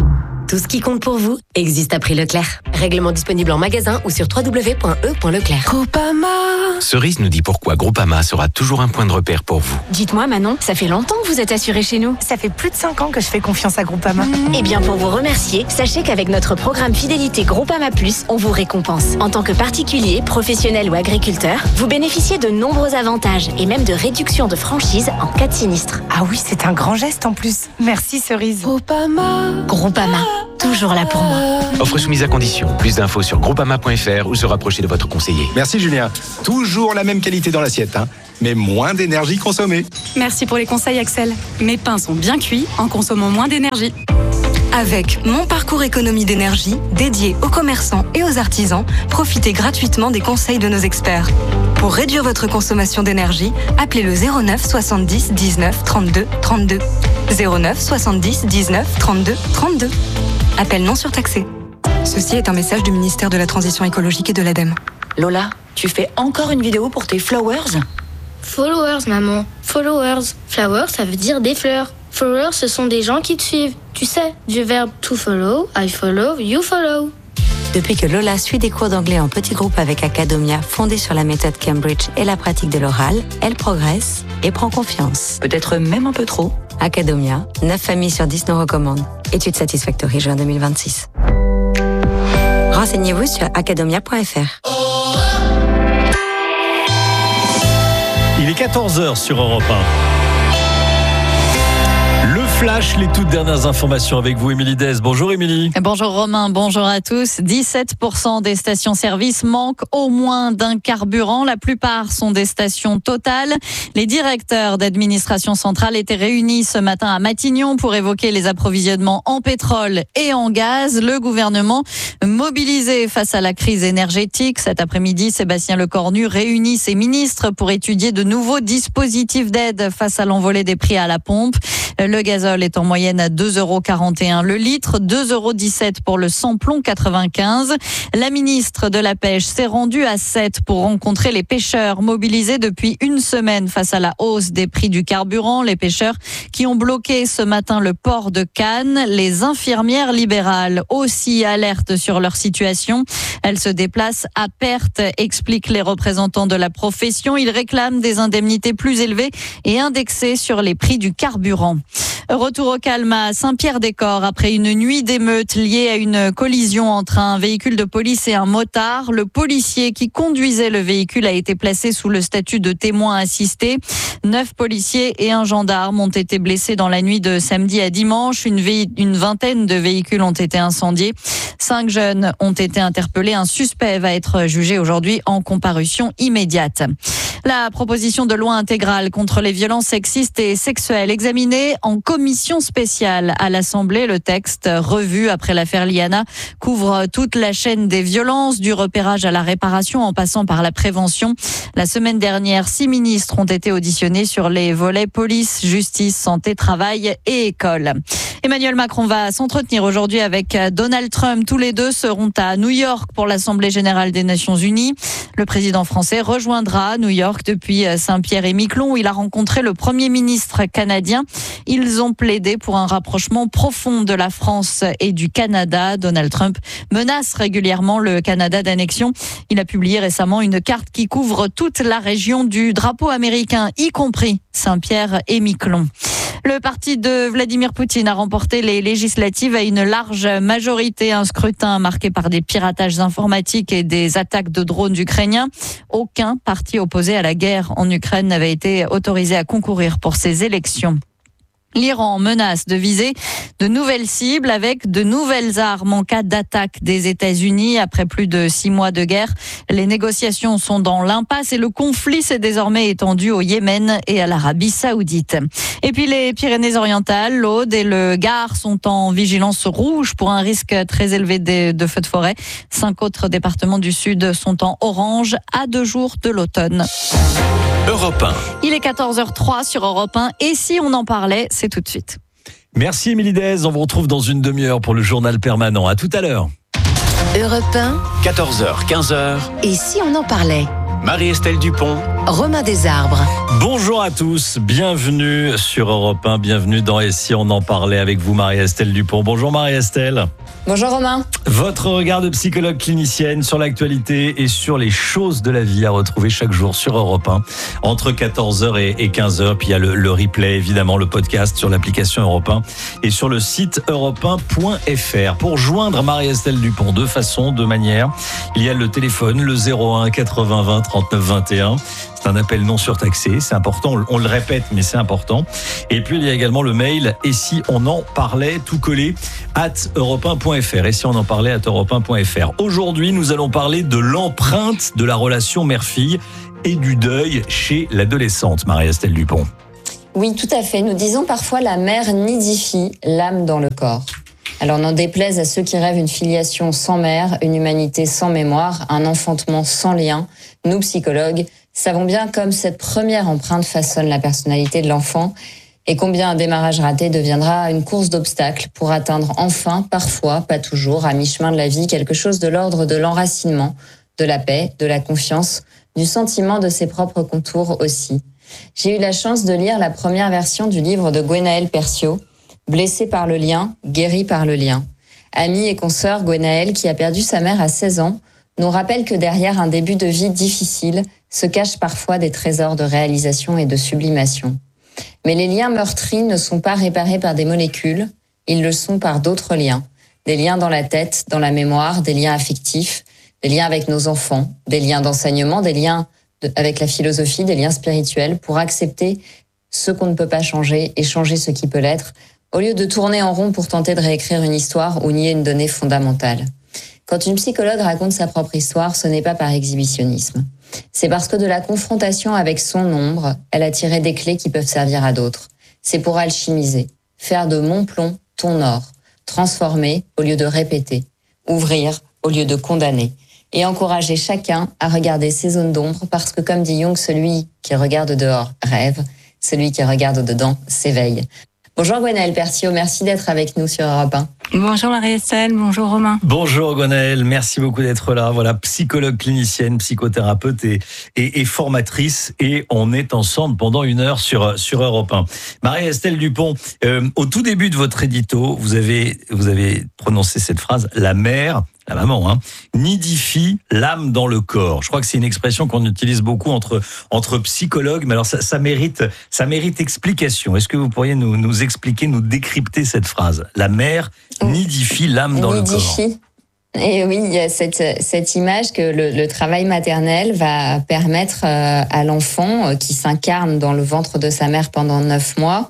Tout ce qui compte pour vous existe à prix Leclerc. Règlement disponible en magasin ou sur w w w point e point leclerc. Groupama. Cerise nous dit pourquoi Groupama sera toujours un point de repère pour vous. Dites-moi Manon, ça fait longtemps que vous êtes assurée chez nous. Ça fait plus de cinq ans que je fais confiance à Groupama. Eh bien, pour vous remercier, sachez qu'avec notre programme fidélité Groupama Plus, on vous récompense. En tant que particulier, professionnel ou agriculteur, vous bénéficiez de nombreux avantages et même de réductions de franchise en cas de sinistre. Ah oui, c'est un grand geste en plus. Merci Cerise. Groupama. Groupama, toujours là pour moi. Offre soumise à condition. Plus d'infos sur groupama point f r ou se rapprocher de votre conseiller. Merci Julien. Toujours la même qualité dans l'assiette, hein, mais moins d'énergie consommée. Merci pour les conseils Axel. Mes pains sont bien cuits en consommant moins d'énergie. Avec Mon Parcours Économie d'énergie, dédié aux commerçants et aux artisans, profitez gratuitement des conseils de nos experts. Pour réduire votre consommation d'énergie, appelez le zéro neuf soixante-dix dix-neuf trente-deux trente-deux. zéro neuf soixante-dix dix-neuf trente-deux trente-deux. Appel non surtaxé. Ceci est un message du ministère de la Transition écologique et de l'ADEME. Lola, tu fais encore une vidéo pour tes flowers ? Followers, maman. Followers. Flowers, ça veut dire des fleurs. Followers, ce sont des gens qui te suivent. Tu sais, du verbe to follow, I follow, you follow. Depuis que Lola suit des cours d'anglais en petits groupes avec Academia, fondée sur la méthode Cambridge et la pratique de l'oral, elle progresse et prend confiance. Peut-être même un peu trop. Academia, neuf familles sur dix nous recommandent. Étude Satisfactory, juin deux mille vingt-six. Renseignez-vous sur academia point f r. Il est quatorze heures sur Europe un. Le flash, les toutes dernières informations avec vous, Émilie Dez. Bonjour Émilie. Bonjour Romain, bonjour à tous. dix-sept pour cent des stations-service manquent au moins d'un carburant. La plupart sont des stations Total. Les directeurs d'administration centrale étaient réunis ce matin à Matignon pour évoquer les approvisionnements en pétrole et en gaz. Le gouvernement mobilisé face à la crise énergétique. Cet après-midi, Sébastien Lecornu réunit ses ministres pour étudier de nouveaux dispositifs d'aide face à l'envolée des prix à la pompe. Le gazole est en moyenne à deux euros quarante et un le litre, deux euros dix-sept pour le samplon quatre-vingt-quinze. La ministre de la Pêche s'est rendue à Sète pour rencontrer les pêcheurs mobilisés depuis une semaine face à la hausse des prix du carburant. Les pêcheurs qui ont bloqué ce matin le port de Cannes. Les infirmières libérales aussi alertent sur leur situation. Elles se déplacent à perte, expliquent les représentants de la profession. Ils réclament des indemnités plus élevées et indexées sur les prix du carburant. Retour au calme à Saint-Pierre-des-Corps après une nuit d'émeute liée à une collision entre un véhicule de police et un motard. Le policier qui conduisait le véhicule a été placé sous le statut de témoin assisté. Neuf policiers et un gendarme ont été blessés dans la nuit de samedi à dimanche. Une, vé- une vingtaine de véhicules ont été incendiés. Cinq jeunes ont été interpellés. Un suspect va être jugé aujourd'hui en comparution immédiate. La proposition de loi intégrale contre les violences sexistes et sexuelles examinée en commission spéciale à l'Assemblée. Le texte, revu après l'affaire Liana, couvre toute la chaîne des violences, du repérage à la réparation en passant par la prévention. La semaine dernière, six ministres ont été auditionnés sur les volets police, justice, santé, travail et école. Emmanuel Macron va s'entretenir aujourd'hui avec Donald Trump. Tous les deux seront à New York pour l'Assemblée générale des Nations Unies. Le président français rejoindra New York depuis Saint-Pierre-et-Miquelon où il a rencontré le Premier ministre canadien. Ils ont plaidé pour un rapprochement profond de la France et du Canada. Donald Trump menace régulièrement le Canada d'annexion. Il a publié récemment une carte qui couvre toute la région du drapeau américain, y compris Saint-Pierre-et-Miquelon. Le parti de Vladimir Poutine a remporté les législatives à une large majorité. Un scrutin marqué par des piratages informatiques et des attaques de drones ukrainiens. Aucun parti opposé à la guerre en Ukraine n'avait été autorisé à concourir pour ces élections. L'Iran menace de viser de nouvelles cibles avec de nouvelles armes en cas d'attaque des États-Unis. Après plus de six mois de guerre, les négociations sont dans l'impasse et le conflit s'est désormais étendu au Yémen et à l'Arabie Saoudite. Et puis les Pyrénées-Orientales, l'Aude et le Gard sont en vigilance rouge pour un risque très élevé de, de feux de forêt. Cinq autres départements du Sud sont en orange à deux jours de l'automne. Europe un. Il est quatorze heures zéro trois sur Europe un et si on en parlait, c'est tout de suite. Merci Émilie Dez, on vous retrouve dans une demi-heure pour le journal permanent. À tout à l'heure. Europe un. quatorze heures, quinze heures. Et si on en parlait ? Marie-Estelle Dupont, Romain Desarbres. Bonjour à tous, bienvenue sur Europe un, bienvenue dans Et si on en parlait avec vous, Marie-Estelle Dupont. Bonjour Marie-Estelle. Bonjour Romain. Votre regard de psychologue clinicienne sur l'actualité et sur les choses de la vie à retrouver chaque jour sur Europe un entre quatorze heures et quinze heures. Puis il y a le, le replay, évidemment, le podcast sur l'application Europe un et sur le site europe un point f r. Pour joindre Marie-Estelle Dupont, deux façons, deux manières. Il y a le téléphone, le zéro un quatre-vingts vingt trente-neuf vingt et un. C'est un appel non surtaxé, c'est important, on le répète, mais c'est important. Et puis il y a également le mail, et si on en parlait, tout collé, at europe un point f r. Et si on en parlait, at europe un point f r. Aujourd'hui, nous allons parler de l'empreinte de la relation mère-fille et du deuil chez l'adolescente, Marie-Estelle Dupont. Oui, tout à fait. Nous disons parfois la mère nidifie l'âme dans le corps. Alors n'en déplaise à ceux qui rêvent une filiation sans mère, une humanité sans mémoire, un enfantement sans lien, nous psychologues savons bien comme cette première empreinte façonne la personnalité de l'enfant et combien un démarrage raté deviendra une course d'obstacles pour atteindre enfin, parfois, pas toujours, à mi-chemin de la vie, quelque chose de l'ordre de l'enracinement, de la paix, de la confiance, du sentiment de ses propres contours aussi. J'ai eu la chance de lire la première version du livre de Gwenaëlle Perciot, Blessée par le lien, guérie par le lien. Amie et consoeur, Gwenaëlle, qui a perdu sa mère à seize ans, nous rappelle que derrière un début de vie difficile se cachent parfois des trésors de réalisation et de sublimation. Mais les liens meurtris ne sont pas réparés par des molécules, ils le sont par d'autres liens. Des liens dans la tête, dans la mémoire, des liens affectifs, des liens avec nos enfants, des liens d'enseignement, des liens de, avec la philosophie, des liens spirituels, pour accepter ce qu'on ne peut pas changer et changer ce qui peut l'être, au lieu de tourner en rond pour tenter de réécrire une histoire ou nier une donnée fondamentale. Quand une psychologue raconte sa propre histoire, ce n'est pas par exhibitionnisme. C'est parce que de la confrontation avec son ombre, elle a tiré des clés qui peuvent servir à d'autres. C'est pour alchimiser, faire de mon plomb ton or, transformer au lieu de répéter, ouvrir au lieu de condamner, et encourager chacun à regarder ses zones d'ombre parce que, comme dit Jung, celui qui regarde dehors rêve, celui qui regarde dedans s'éveille. Bonjour Gwenaëlle Perciot, merci d'être avec nous sur Europe un. Bonjour Marie-Estelle, bonjour Romain. Bonjour Gwenaëlle, merci beaucoup d'être là. Voilà, psychologue clinicienne, psychothérapeute et, et, et formatrice, et on est ensemble pendant une heure sur sur Europe un. Marie-Estelle Dupont, euh, au tout début de votre édito, vous avez vous avez prononcé cette phrase, la mère. La maman, hein, nidifie l'âme dans le corps. Je crois que c'est une expression qu'on utilise beaucoup entre entre psychologues, mais alors ça, ça mérite ça mérite explication. Est-ce que vous pourriez nous nous expliquer, nous décrypter cette phrase? La mère nidifie l'âme dans nidifie. le corps. Et oui, il y a cette cette image que le, le travail maternel va permettre à l'enfant qui s'incarne dans le ventre de sa mère pendant neuf mois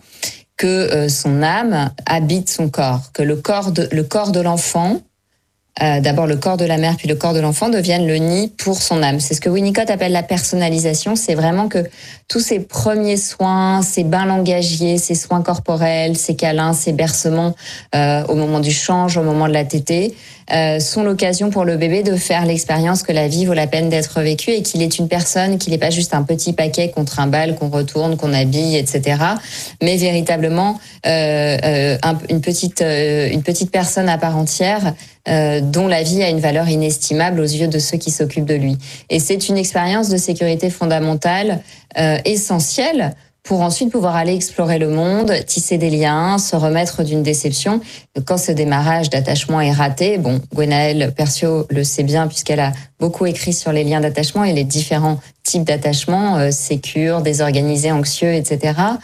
que son âme habite son corps, que le corps de le corps de l'enfant Euh, d'abord le corps de la mère puis le corps de l'enfant deviennent le nid pour son âme. C'est ce que Winnicott appelle la personnalisation. C'est vraiment que tous ces premiers soins, ces bains langagiers, ces soins corporels, ces câlins, ces bercements euh, au moment du change, au moment de la tétée, euh, sont l'occasion pour le bébé de faire l'expérience que la vie vaut la peine d'être vécue et qu'il est une personne, qu'il n'est pas juste un petit paquet qu'on trimballe, qu'on retourne, qu'on habille, et cetera, mais véritablement euh, euh, un, une petite euh, une petite personne à part entière. Euh, dont la vie a une valeur inestimable aux yeux de ceux qui s'occupent de lui. Et c'est une expérience de sécurité fondamentale, euh, essentielle, pour ensuite pouvoir aller explorer le monde, tisser des liens, se remettre d'une déception. Quand ce démarrage d'attachement est raté, bon, Gwenaëlle Perciot le sait bien puisqu'elle a beaucoup écrit sur les liens d'attachement et les différents types d'attachement, euh, sécures, désorganisés, anxieux, et cetera.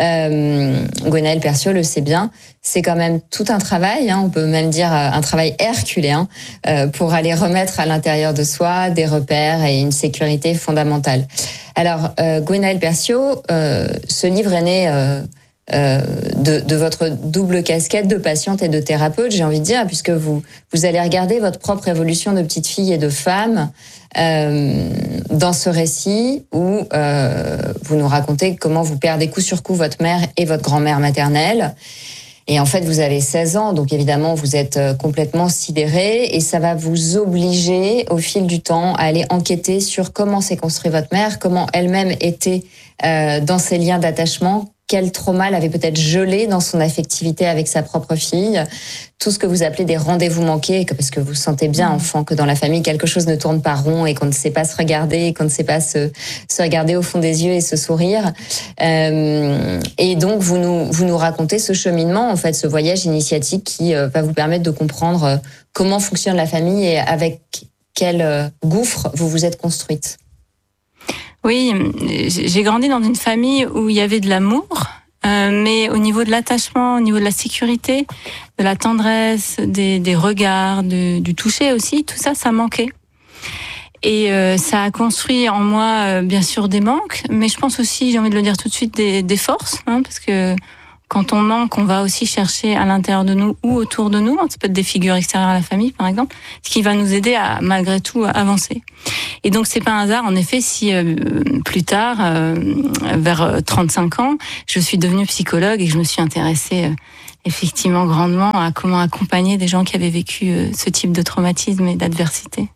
Euh, Gwenaëlle Perciot le sait bien, c'est quand même tout un travail, hein, on peut même dire un travail herculéen euh, pour aller remettre à l'intérieur de soi des repères et une sécurité fondamentale. Alors, euh, Gwenaëlle Perciot, euh, ce livre est né euh, euh, de, de votre double casquette de patiente et de thérapeute, j'ai envie de dire, puisque vous vous allez regarder votre propre évolution de petite fille et de femme euh, dans ce récit où euh, vous nous racontez comment vous perdez coup sur coup votre mère et votre grand-mère maternelle. Et en fait, vous avez seize ans, donc évidemment, vous êtes complètement sidéré et ça va vous obliger, au fil du temps, à aller enquêter sur comment s'est construite votre mère, comment elle-même était euh, dans ses liens d'attachement, quel trauma l'avait peut-être gelé dans son affectivité avec sa propre fille. Tout ce que vous appelez des rendez-vous manqués, parce que vous sentez bien, enfant, que dans la famille, quelque chose ne tourne pas rond et qu'on ne sait pas se regarder, et qu'on ne sait pas se, se regarder au fond des yeux et se sourire. Euh, et donc, vous nous, vous nous racontez ce cheminement, en fait, ce voyage initiatique qui euh, va vous permettre de comprendre euh, comment fonctionne la famille et avec quel euh, gouffre vous vous êtes construite. Oui, j'ai grandi dans une famille où il y avait de l'amour, euh, mais au niveau de l'attachement, au niveau de la sécurité, de la tendresse, des, des regards, de, du toucher aussi, tout ça, ça manquait. Et euh, ça a construit en moi, euh, bien sûr, des manques, mais je pense aussi, j'ai envie de le dire tout de suite, des, des forces, hein, parce que quand on manque, on va aussi chercher à l'intérieur de nous ou autour de nous. Ça peut être des figures extérieures à la famille, par exemple, ce qui va nous aider à, malgré tout, à avancer. Et donc, c'est pas un hasard, en effet, si euh, plus tard, euh, vers trente-cinq ans, je suis devenue psychologue et que je me suis intéressée euh, effectivement grandement à comment accompagner des gens qui avaient vécu euh, ce type de traumatisme et d'adversité.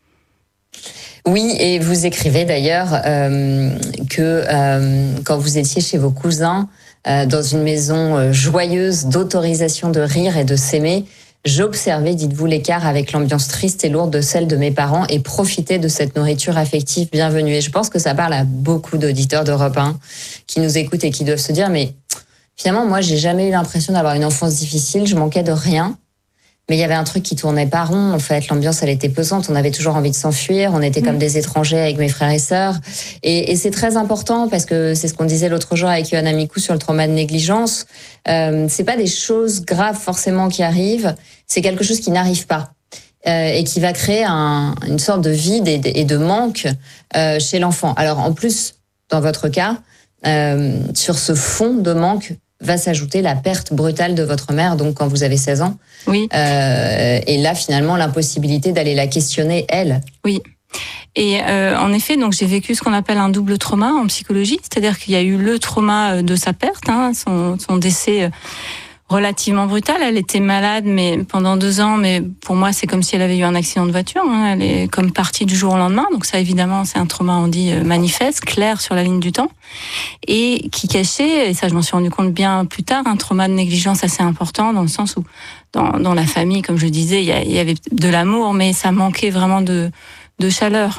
Oui, et vous écrivez d'ailleurs euh, que euh, quand vous étiez chez vos cousins, euh, dans une maison euh, joyeuse d'autorisation de rire et de s'aimer, j'observais, dites-vous, l'écart avec l'ambiance triste et lourde de celle de mes parents et profitais de cette nourriture affective bienvenue. Et je pense que ça parle à beaucoup d'auditeurs d'Europe un qui nous écoutent et qui doivent se dire, mais finalement, moi, j'ai jamais eu l'impression d'avoir une enfance difficile, je manquais de rien. Mais il y avait un truc qui tournait pas rond, en fait. L'ambiance, elle était pesante. On avait toujours envie de s'enfuir. On était comme mmh. des étrangers avec mes frères et sœurs. Et, et c'est très important parce que c'est ce qu'on disait l'autre jour avec Yohann Amicou sur le trauma de négligence. Euh, c'est pas des choses graves forcément qui arrivent. C'est quelque chose qui n'arrive pas. Euh, et qui va créer un, une sorte de vide et de, et de manque euh, chez l'enfant. Alors, en plus, dans votre cas, euh, sur ce fond de manque, va s'ajouter la perte brutale de votre mère, donc quand vous avez seize ans. Oui. Euh, et là, finalement, l'impossibilité d'aller la questionner, elle. Oui. Et euh, en effet, donc j'ai vécu ce qu'on appelle un double trauma en psychologie, c'est-à-dire qu'il y a eu le trauma de sa perte, hein, son, son décès relativement brutal. Elle était malade, mais pendant deux ans, mais pour moi, c'est comme si elle avait eu un accident de voiture. Hein. Elle est comme partie du jour au lendemain. Donc ça, évidemment, c'est un trauma, on dit, manifeste, clair sur la ligne du temps. Et qui cachait, et ça, je m'en suis rendu compte bien plus tard, un trauma de négligence assez important, dans le sens où, dans, dans la famille, comme je disais, il y, il y avait de l'amour, mais ça manquait vraiment de, de chaleur.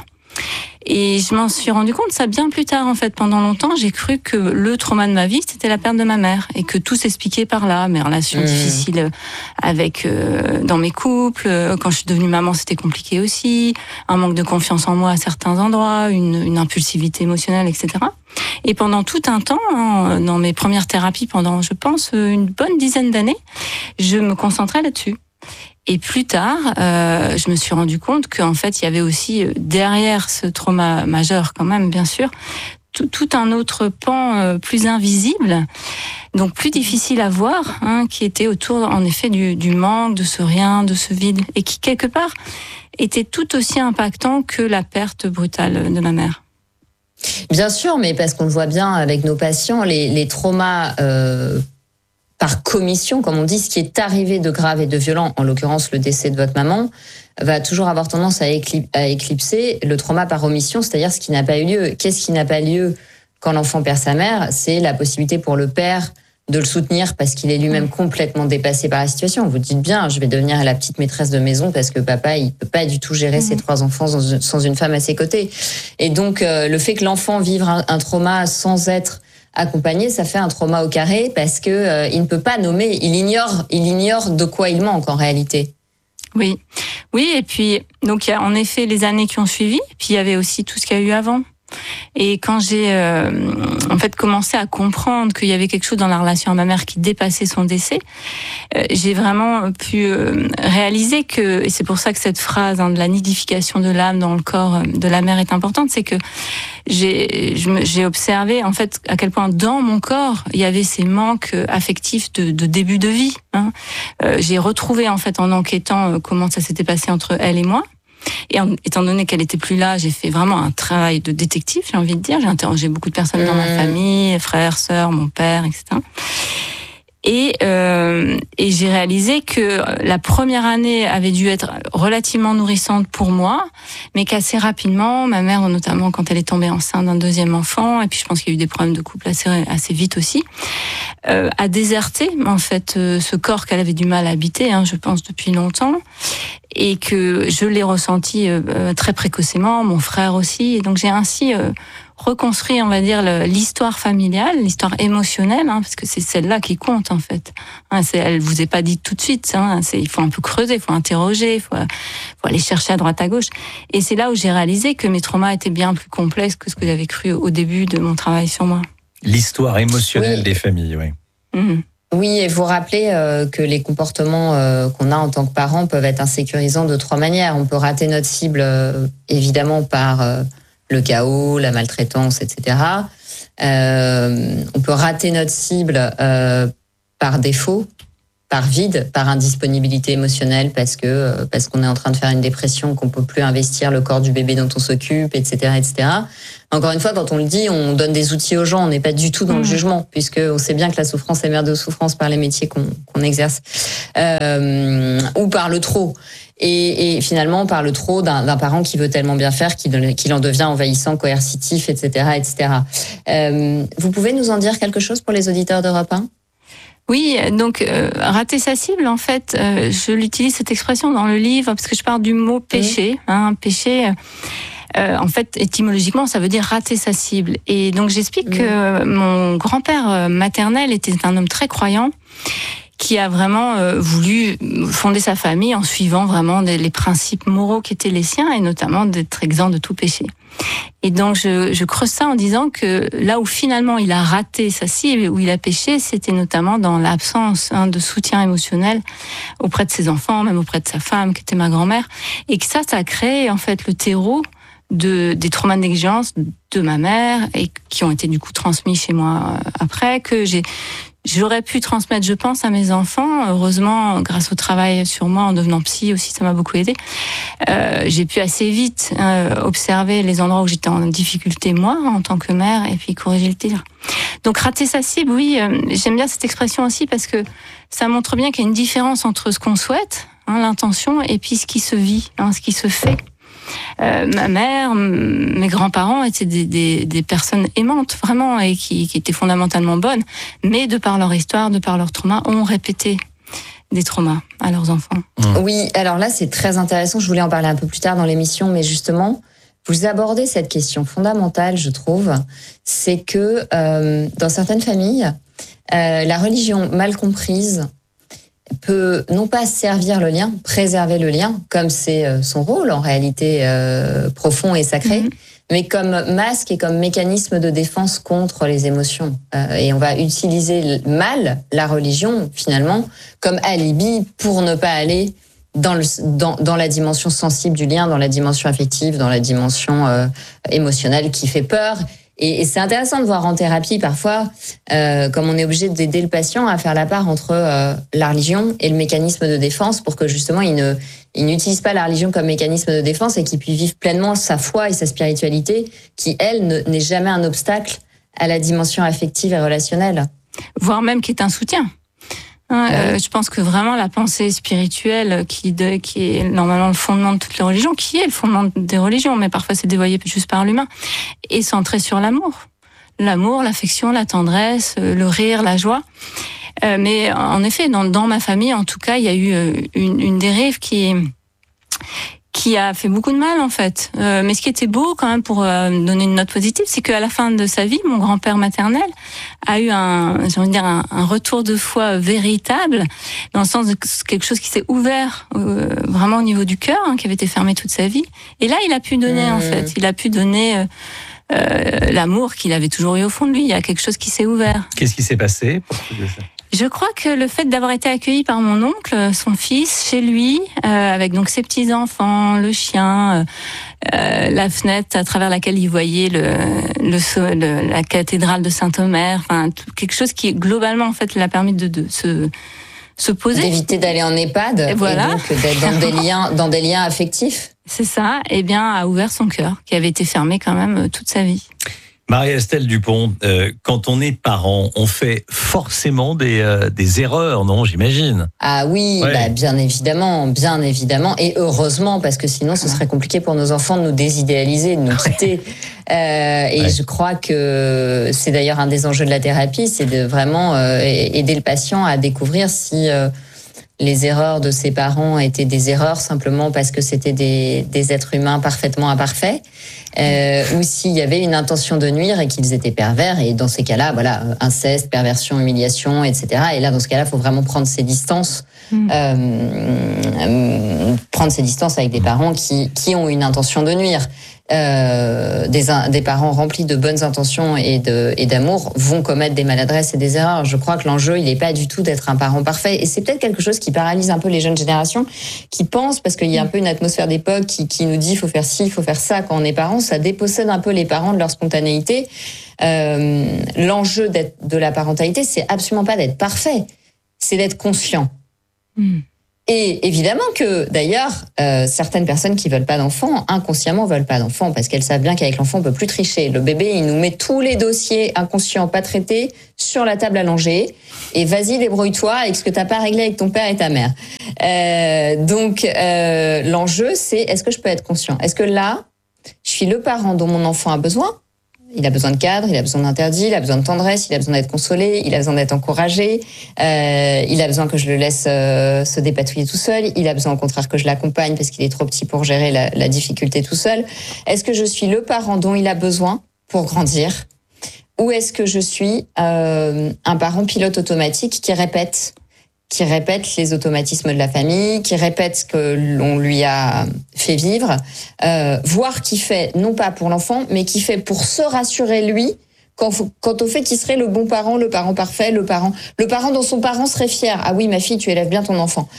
Et je m'en suis rendu compte ça bien plus tard, en fait. Pendant longtemps, j'ai cru que le trauma de ma vie, c'était la perte de ma mère. Et que tout s'expliquait par là. Mes relations mmh. difficiles avec, euh, dans mes couples. Quand je suis devenue maman, c'était compliqué aussi. Un manque de confiance en moi à certains endroits. Une, une impulsivité émotionnelle, et cetera. Et pendant tout un temps, hein, dans mes premières thérapies, pendant, je pense, une bonne dizaine d'années, je me concentrais là-dessus. Et plus tard, euh, je me suis rendu compte qu'en fait, il y avait aussi derrière ce trauma majeur, quand même, bien sûr, tout, tout un autre pan euh, plus invisible, donc plus difficile à voir, hein, qui était autour, en effet, du, du manque, de ce rien, de ce vide, et qui quelque part était tout aussi impactant que la perte brutale de ma mère. Bien sûr, mais parce qu'on le voit bien avec nos patients, les, les traumas euh, par commission, comme on dit, ce qui est arrivé de grave et de violent, en l'occurrence le décès de votre maman, va toujours avoir tendance à, éclip- à éclipser le trauma par omission, c'est-à-dire ce qui n'a pas eu lieu. Qu'est-ce qui n'a pas lieu quand l'enfant perd sa mère? C'est la possibilité pour le père de le soutenir parce qu'il est lui-même complètement dépassé par la situation. Vous dites bien, je vais devenir la petite maîtresse de maison parce que papa, il peut pas du tout gérer mmh. ses trois enfants sans une femme à ses côtés. Et donc, euh, le fait que l'enfant vive un, un trauma sans être accompagné, ça fait un trauma au carré parce que euh, il ne peut pas nommer, il ignore, il ignore de quoi il manque en réalité. Oui, oui, et puis donc il y a en effet les années qui ont suivi, puis il y avait aussi tout ce qu'il y a eu avant. Et quand j'ai euh, en fait commencé à comprendre qu'il y avait quelque chose dans la relation à ma mère qui dépassait son décès, euh, j'ai vraiment pu euh, réaliser que, et c'est pour ça que cette phrase hein, de la nidification de l'âme dans le corps de la mère est importante, c'est que j'ai, je me, j'ai observé en fait à quel point dans mon corps il y avait ces manques affectifs de, de début de vie. Hein. Euh, j'ai retrouvé en fait en enquêtant comment ça s'était passé entre elle et moi. Et en, étant donné qu'elle était plus là, j'ai fait vraiment un travail de détective, j'ai envie de dire. J'ai interrogé beaucoup de personnes mmh. dans ma famille, frères, sœurs, mon père, et cetera. Et, euh, et j'ai réalisé que la première année avait dû être relativement nourrissante pour moi, mais qu'assez rapidement, ma mère, notamment quand elle est tombée enceinte d'un deuxième enfant, et puis je pense qu'il y a eu des problèmes de couple assez, assez vite aussi, euh, a déserté en fait euh, ce corps qu'elle avait du mal à habiter, hein, je pense depuis longtemps, et que je l'ai ressenti euh, très précocement, mon frère aussi, et donc j'ai ainsi euh, reconstruit, on va dire, le, l'histoire familiale, l'histoire émotionnelle, hein, parce que c'est celle-là qui compte en fait. Hein, c'est, elle vous est pas dite tout de suite. Hein, c'est, il faut un peu creuser, il faut interroger, il faut, faut aller chercher à droite à gauche. Et c'est là où j'ai réalisé que mes traumas étaient bien plus complexes que ce que j'avais cru au début de mon travail sur moi. L'histoire émotionnelle oui. des familles, oui. Mmh. Oui, et vous rappelez euh, que les comportements euh, qu'on a en tant que parents peuvent être insécurisants de trois manières. On peut rater notre cible, euh, évidemment, par euh, le chaos, la maltraitance, et cetera. Euh, on peut rater notre cible euh, par défaut, par vide, par indisponibilité émotionnelle, parce que euh, parce qu'on est en train de faire une dépression, qu'on peut plus investir le corps du bébé dont on s'occupe, et cetera, et cetera. Encore une fois, quand on le dit, on donne des outils aux gens, on n'est pas du tout dans mmh. le jugement, puisque on sait bien que la souffrance est mère de souffrance par les métiers qu'on, qu'on exerce, euh, ou par le trop. Et, et finalement, par le trop d'un, d'un parent qui veut tellement bien faire qu'il, qu'il en devient envahissant, coercitif, et cetera, et cetera. Euh, vous pouvez nous en dire quelque chose pour les auditeurs d'Europe un ? Oui, donc euh, rater sa cible, en fait, euh, je l'utilise cette expression dans le livre parce que je parle du mot péché. Mmh. Hein, péché, euh, en fait, étymologiquement, ça veut dire rater sa cible. Et donc j'explique mmh. que mon grand-père maternel était un homme très croyant, qui a vraiment euh, voulu fonder sa famille en suivant vraiment des, les principes moraux qui étaient les siens, et notamment d'être exempt de tout péché. Et donc je, je creuse ça en disant que là où finalement il a raté sa cible, où il a péché, c'était notamment dans l'absence hein, de soutien émotionnel auprès de ses enfants, même auprès de sa femme, qui était ma grand-mère, et que ça, ça a créé en fait le terreau de des traumas de négligence de ma mère, et qui ont été du coup transmis chez moi après, que j'ai J'aurais pu transmettre, je pense, à mes enfants. Heureusement, grâce au travail sur moi, en devenant psy aussi, ça m'a beaucoup aidé. Euh, j'ai pu assez vite euh, observer les endroits où j'étais en difficulté, moi, en tant que mère, et puis corriger le tir. Donc, rater sa cible, oui, euh, j'aime bien cette expression aussi, parce que ça montre bien qu'il y a une différence entre ce qu'on souhaite, hein, l'intention, et puis ce qui se vit, hein, ce qui se fait. Euh, ma mère, mes grands-parents étaient des, des, des personnes aimantes, vraiment, et qui, qui étaient fondamentalement bonnes, mais de par leur histoire, de par leur trauma, ont répété des traumas à leurs enfants. Oui, alors là, c'est très intéressant. Je voulais en parler un peu plus tard dans l'émission, mais justement, vous abordez cette question fondamentale, je trouve, c'est que euh, dans certaines familles, euh, la religion mal comprise peut non pas servir le lien, préserver le lien, comme c'est son rôle en réalité euh, profond et sacré, mmh. mais comme masque et comme mécanisme de défense contre les émotions. Euh, et on va utiliser mal la religion, finalement, comme alibi pour ne pas aller dans, le, dans, dans la dimension sensible du lien, dans la dimension affective, dans la dimension euh, émotionnelle qui fait peur. Et, et c'est intéressant de voir en thérapie parfois, euh, comme on est obligé d'aider le patient à faire la part entre euh, la religion et le mécanisme de défense, pour que justement il ne, il n'utilise pas la religion comme mécanisme de défense et qu'il puisse vivre pleinement sa foi et sa spiritualité, qui elle ne, n'est jamais un obstacle à la dimension affective et relationnelle. Voire même qui est un soutien. Hein, euh, je pense que vraiment la pensée spirituelle qui, de, qui est normalement le fondement de toutes les religions, qui est le fondement des religions, mais parfois c'est dévoyé juste par l'humain, est centrée sur l'amour. L'amour, l'affection, la tendresse, le rire, la joie. Euh, mais en effet, dans, dans ma famille, en tout cas, il y a eu une, une dérive qui qui a fait beaucoup de mal en fait. Euh, mais ce qui était beau quand même, pour euh, donner une note positive, c'est qu'à la fin de sa vie, mon grand-père maternel a eu un, j'ai envie de dire, un, un retour de foi véritable, dans le sens de quelque chose qui s'est ouvert euh, vraiment au niveau du cœur, hein, qui avait été fermé toute sa vie. Et là, il a pu donner mmh. en fait, il a pu donner euh, euh, l'amour qu'il avait toujours eu au fond de lui. Il y a quelque chose qui s'est ouvert. Qu'est-ce qui s'est passé pour ça ? Je crois que le fait d'avoir été accueilli par mon oncle, son fils, chez lui, euh, avec donc ses petits-enfants, le chien, euh, la fenêtre à travers laquelle il voyait le, le, le la cathédrale de Saint-Omer, enfin quelque chose qui globalement en fait l'a permis de, de se se poser, d'éviter d'aller en EHPAD, et, voilà. et donc d'être dans des liens, dans des liens affectifs. C'est ça. Eh bien, a ouvert son cœur, qui avait été fermé quand même toute sa vie. Marie-Estelle Dupont, euh, quand on est parent, on fait forcément des, euh, des erreurs, non, j'imagine? Ah oui, ouais. bah, bien évidemment, bien évidemment, et heureusement, parce que sinon ce serait compliqué pour nos enfants de nous désidéaliser, de nous quitter. Euh, et ouais. je crois que c'est d'ailleurs un des enjeux de la thérapie, c'est de vraiment euh, aider le patient à découvrir si euh, les erreurs de ses parents étaient des erreurs simplement parce que c'était des, des êtres humains parfaitement imparfaits, euh, ou s'il y avait une intention de nuire et qu'ils étaient pervers. Et dans ces cas-là, voilà, inceste, perversion, humiliation, et cetera. Et là, dans ce cas-là, il faut vraiment prendre ses distances, mmh. euh, euh, prendre ses distances avec des parents qui, qui ont une intention de nuire. Euh, des, des parents remplis de bonnes intentions et, de, et d'amour vont commettre des maladresses et des erreurs. Je crois que l'enjeu, il n'est pas du tout d'être un parent parfait. Et c'est peut-être quelque chose qui paralyse un peu les jeunes générations qui pensent, parce qu'il y a un peu une atmosphère d'époque qui, qui nous dit il faut faire ci, il faut faire ça quand on est parent. Ça dépossède un peu les parents de leur spontanéité. Euh, l'enjeu d'être, de la parentalité, c'est absolument pas d'être parfait, c'est d'être conscient. Mmh. Et évidemment que, d'ailleurs, euh, certaines personnes qui veulent pas d'enfants, inconsciemment veulent pas d'enfants, parce qu'elles savent bien qu'avec l'enfant, on peut plus tricher. Le bébé, il nous met tous les dossiers inconscients pas traités sur la table allongée, et vas-y, débrouille-toi avec ce que t'as pas réglé avec ton père et ta mère. Euh, donc, euh, l'enjeu, c'est, est-ce que je peux être conscient? Est-ce que là, je suis le parent dont mon enfant a besoin? Il a besoin de cadre, il a besoin d'interdit, il a besoin de tendresse, il a besoin d'être consolé, il a besoin d'être encouragé, euh, il a besoin que je le laisse euh, se dépatouiller tout seul, il a besoin au contraire que je l'accompagne parce qu'il est trop petit pour gérer la, la difficulté tout seul. Est-ce que je suis le parent dont il a besoin pour grandir, ou est-ce que je suis euh, un parent pilote automatique qui répète qui répète les automatismes de la famille, qui répète ce que l'on lui a fait vivre, euh, voire qui fait, non pas pour l'enfant, mais qui fait pour se rassurer lui, quant, quant au fait qu'il serait le bon parent, le parent parfait, le parent, le parent dont son parent serait fier. Ah oui, ma fille, tu élèves bien ton enfant.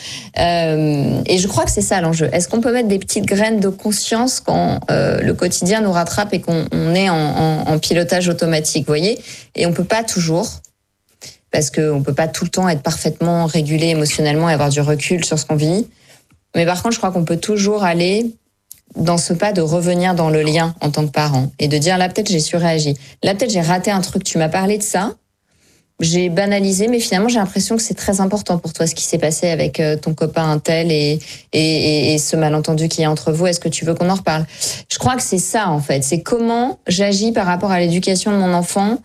Euh, et je crois que c'est ça l'enjeu. Est-ce qu'on peut mettre des petites graines de conscience quand euh, le quotidien nous rattrape et qu'on on est en, en, en pilotage automatique, vous voyez? Et on peut pas toujours, parce qu'on peut pas tout le temps être parfaitement régulé émotionnellement et avoir du recul sur ce qu'on vit. Mais par contre, je crois qu'on peut toujours aller dans ce pas de revenir dans le lien en tant que parent et de dire, là, peut-être j'ai surréagi. Là, peut-être j'ai raté un truc. Tu m'as parlé de ça. J'ai banalisé, mais finalement, j'ai l'impression que c'est très important pour toi, ce qui s'est passé avec ton copain untel et, et, et, et ce malentendu qu'il y a entre vous. Est-ce que tu veux qu'on en reparle? Je crois que c'est ça, en fait. C'est comment j'agis par rapport à l'éducation de mon enfant.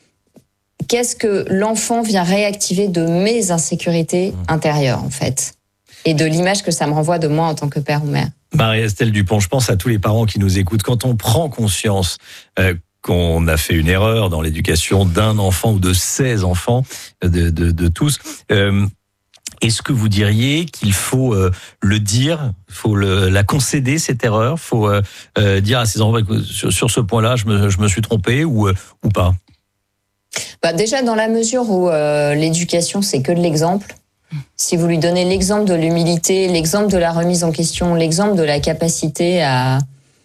Qu'est-ce que l'enfant vient réactiver de mes insécurités intérieures, en fait, et de l'image que ça me renvoie de moi en tant que père ou mère. Marie-Estelle Dupont, je pense à tous les parents qui nous écoutent. Quand on prend conscience euh, qu'on a fait une erreur dans l'éducation d'un enfant ou de ses enfants, de, de, de tous, euh, est-ce que vous diriez qu'il faut euh, le dire, il faut le, la concéder, cette erreur, il faut euh, euh, dire à ses enfants sur, sur ce point-là, je me, je me suis trompé ou, euh, ou pas? Bah déjà, dans la mesure où euh, l'éducation, c'est que de l'exemple, si vous lui donnez l'exemple de l'humilité, l'exemple de la remise en question, l'exemple de la capacité à,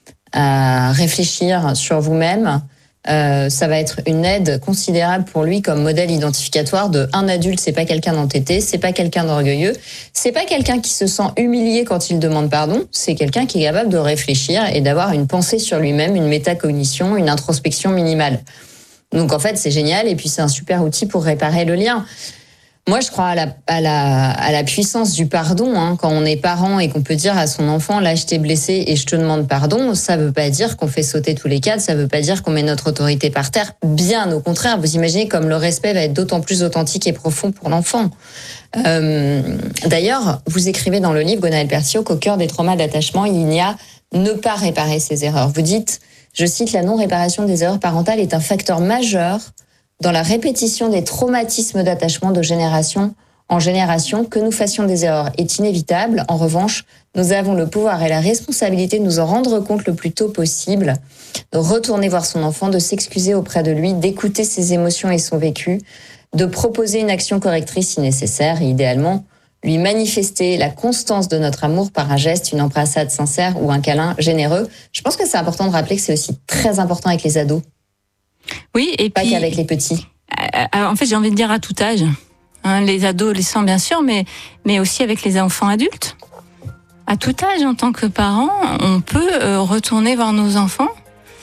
à réfléchir sur vous-même, euh, ça va être une aide considérable pour lui comme modèle identificatoire de un adulte, c'est pas quelqu'un d'entêté, c'est pas quelqu'un d'orgueilleux, c'est pas quelqu'un qui se sent humilié quand il demande pardon, c'est quelqu'un qui est capable de réfléchir et d'avoir une pensée sur lui-même, une métacognition, une introspection minimale. Donc en fait, c'est génial et puis c'est un super outil pour réparer le lien. Moi, je crois à la, à la, à la puissance du pardon. Hein. Quand on est parent et qu'on peut dire à son enfant, là, je t'ai blessé et je te demande pardon, ça veut pas dire qu'on fait sauter tous les cadres, ça veut pas dire qu'on met notre autorité par terre. Bien au contraire, vous imaginez comme le respect va être d'autant plus authentique et profond pour l'enfant. Euh, d'ailleurs, vous écrivez dans le livre, Gwenaëlle Pertiaud, qu'au cœur des traumas d'attachement, il y a ne pas réparer ses erreurs. Vous dites... Je cite, la non-réparation des erreurs parentales est un facteur majeur dans la répétition des traumatismes d'attachement de génération en génération. Que nous fassions des erreurs est inévitable. En revanche, nous avons le pouvoir et la responsabilité de nous en rendre compte le plus tôt possible, de retourner voir son enfant, de s'excuser auprès de lui, d'écouter ses émotions et son vécu, de proposer une action correctrice si nécessaire et idéalement, lui manifester la constance de notre amour par un geste, une embrassade sincère ou un câlin généreux. Je pense que c'est important de rappeler que c'est aussi très important avec les ados. Oui, et pas puis... qu'avec les petits. En fait, j'ai envie de dire à tout âge. Hein, les adolescents, bien sûr, mais, mais aussi avec les enfants adultes. À tout âge, en tant que parents, on peut euh, retourner voir nos enfants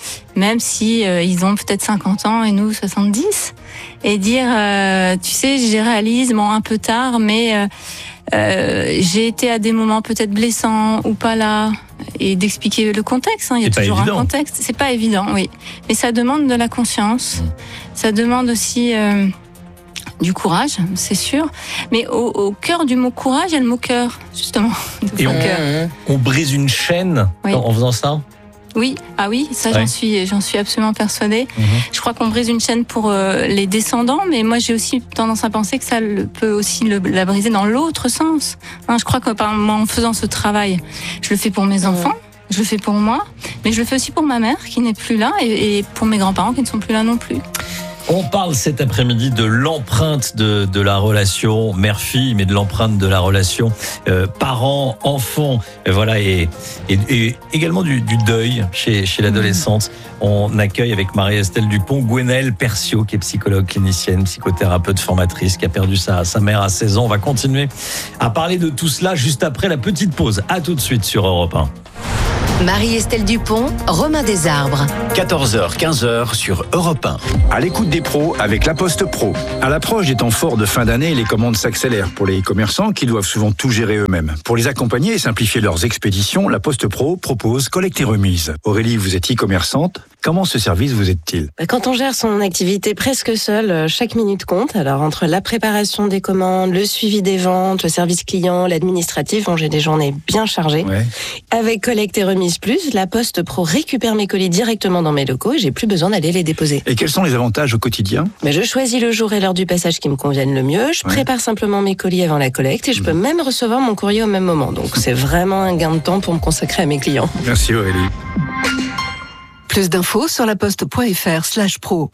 même si euh, ils ont peut-être cinquante ans et nous soixante-dix, et dire, euh, tu sais, je réalise, bon, un peu tard, mais euh, euh, j'ai été à des moments peut-être blessants ou pas là, et d'expliquer le contexte. Hein, il y a C'est toujours pas un évident. contexte. C'est pas évident, oui, mais ça demande de la conscience, ça demande aussi euh, du courage, c'est sûr. Mais au, au cœur du mot courage, il y a le mot cœur, justement. Et on, cœur. on brise une chaîne Oui. en faisant ça. Oui, ah oui, ça Ouais. j'en suis, j'en suis absolument persuadée. Mhm. Je crois qu'on brise une chaîne pour euh, les descendants, mais moi j'ai aussi tendance à penser que ça le, peut aussi le, la briser dans l'autre sens. Hein, je crois que par, moi, en faisant ce travail, je le fais pour mes enfants, je le fais pour moi, mais je le fais aussi pour ma mère qui n'est plus là et, et pour mes grands-parents qui ne sont plus là non plus. On parle cet après-midi de l'empreinte de, de la relation mère-fille, mais de l'empreinte de la relation euh, parent-enfant. Et voilà, et, et, et également du, du deuil chez, chez l'adolescente. On accueille avec Marie-Estelle Dupont Gwenaëlle Perciot, qui est psychologue clinicienne, psychothérapeute, formatrice, qui a perdu sa, sa mère à seize ans. On va continuer à parler de tout cela juste après la petite pause. À tout de suite sur Europe un. Marie-Estelle Dupont, Romain Desarbres. quatorze heures, quinze heures sur Europe un. À l'écoute des pros avec La Poste Pro. À l'approche des temps forts de fin d'année, les commandes s'accélèrent pour les e-commerçants qui doivent souvent tout gérer eux-mêmes. Pour les accompagner et simplifier leurs expéditions, La Poste Pro propose collecte et remise. Aurélie, vous êtes e-commerçante. Comment ce service vous aide-t-il ? Quand on gère son activité presque seul, chaque minute compte. Alors entre la préparation des commandes, le suivi des ventes, le service client, l'administratif, bon, j'ai des journées bien chargées. Ouais. Avec Collecte et Remise Plus, La Poste Pro récupère mes colis directement dans mes locaux et j'ai plus besoin d'aller les déposer. Et quels sont les avantages au quotidien ? Mais je choisis le jour et l'heure du passage qui me conviennent le mieux. Je Ouais. prépare simplement mes colis avant la collecte et je peux même recevoir mon courrier au même moment. Donc c'est vraiment un gain de temps pour me consacrer à mes clients. Merci Aurélie. Plus d'infos sur laposte.fr slash pro.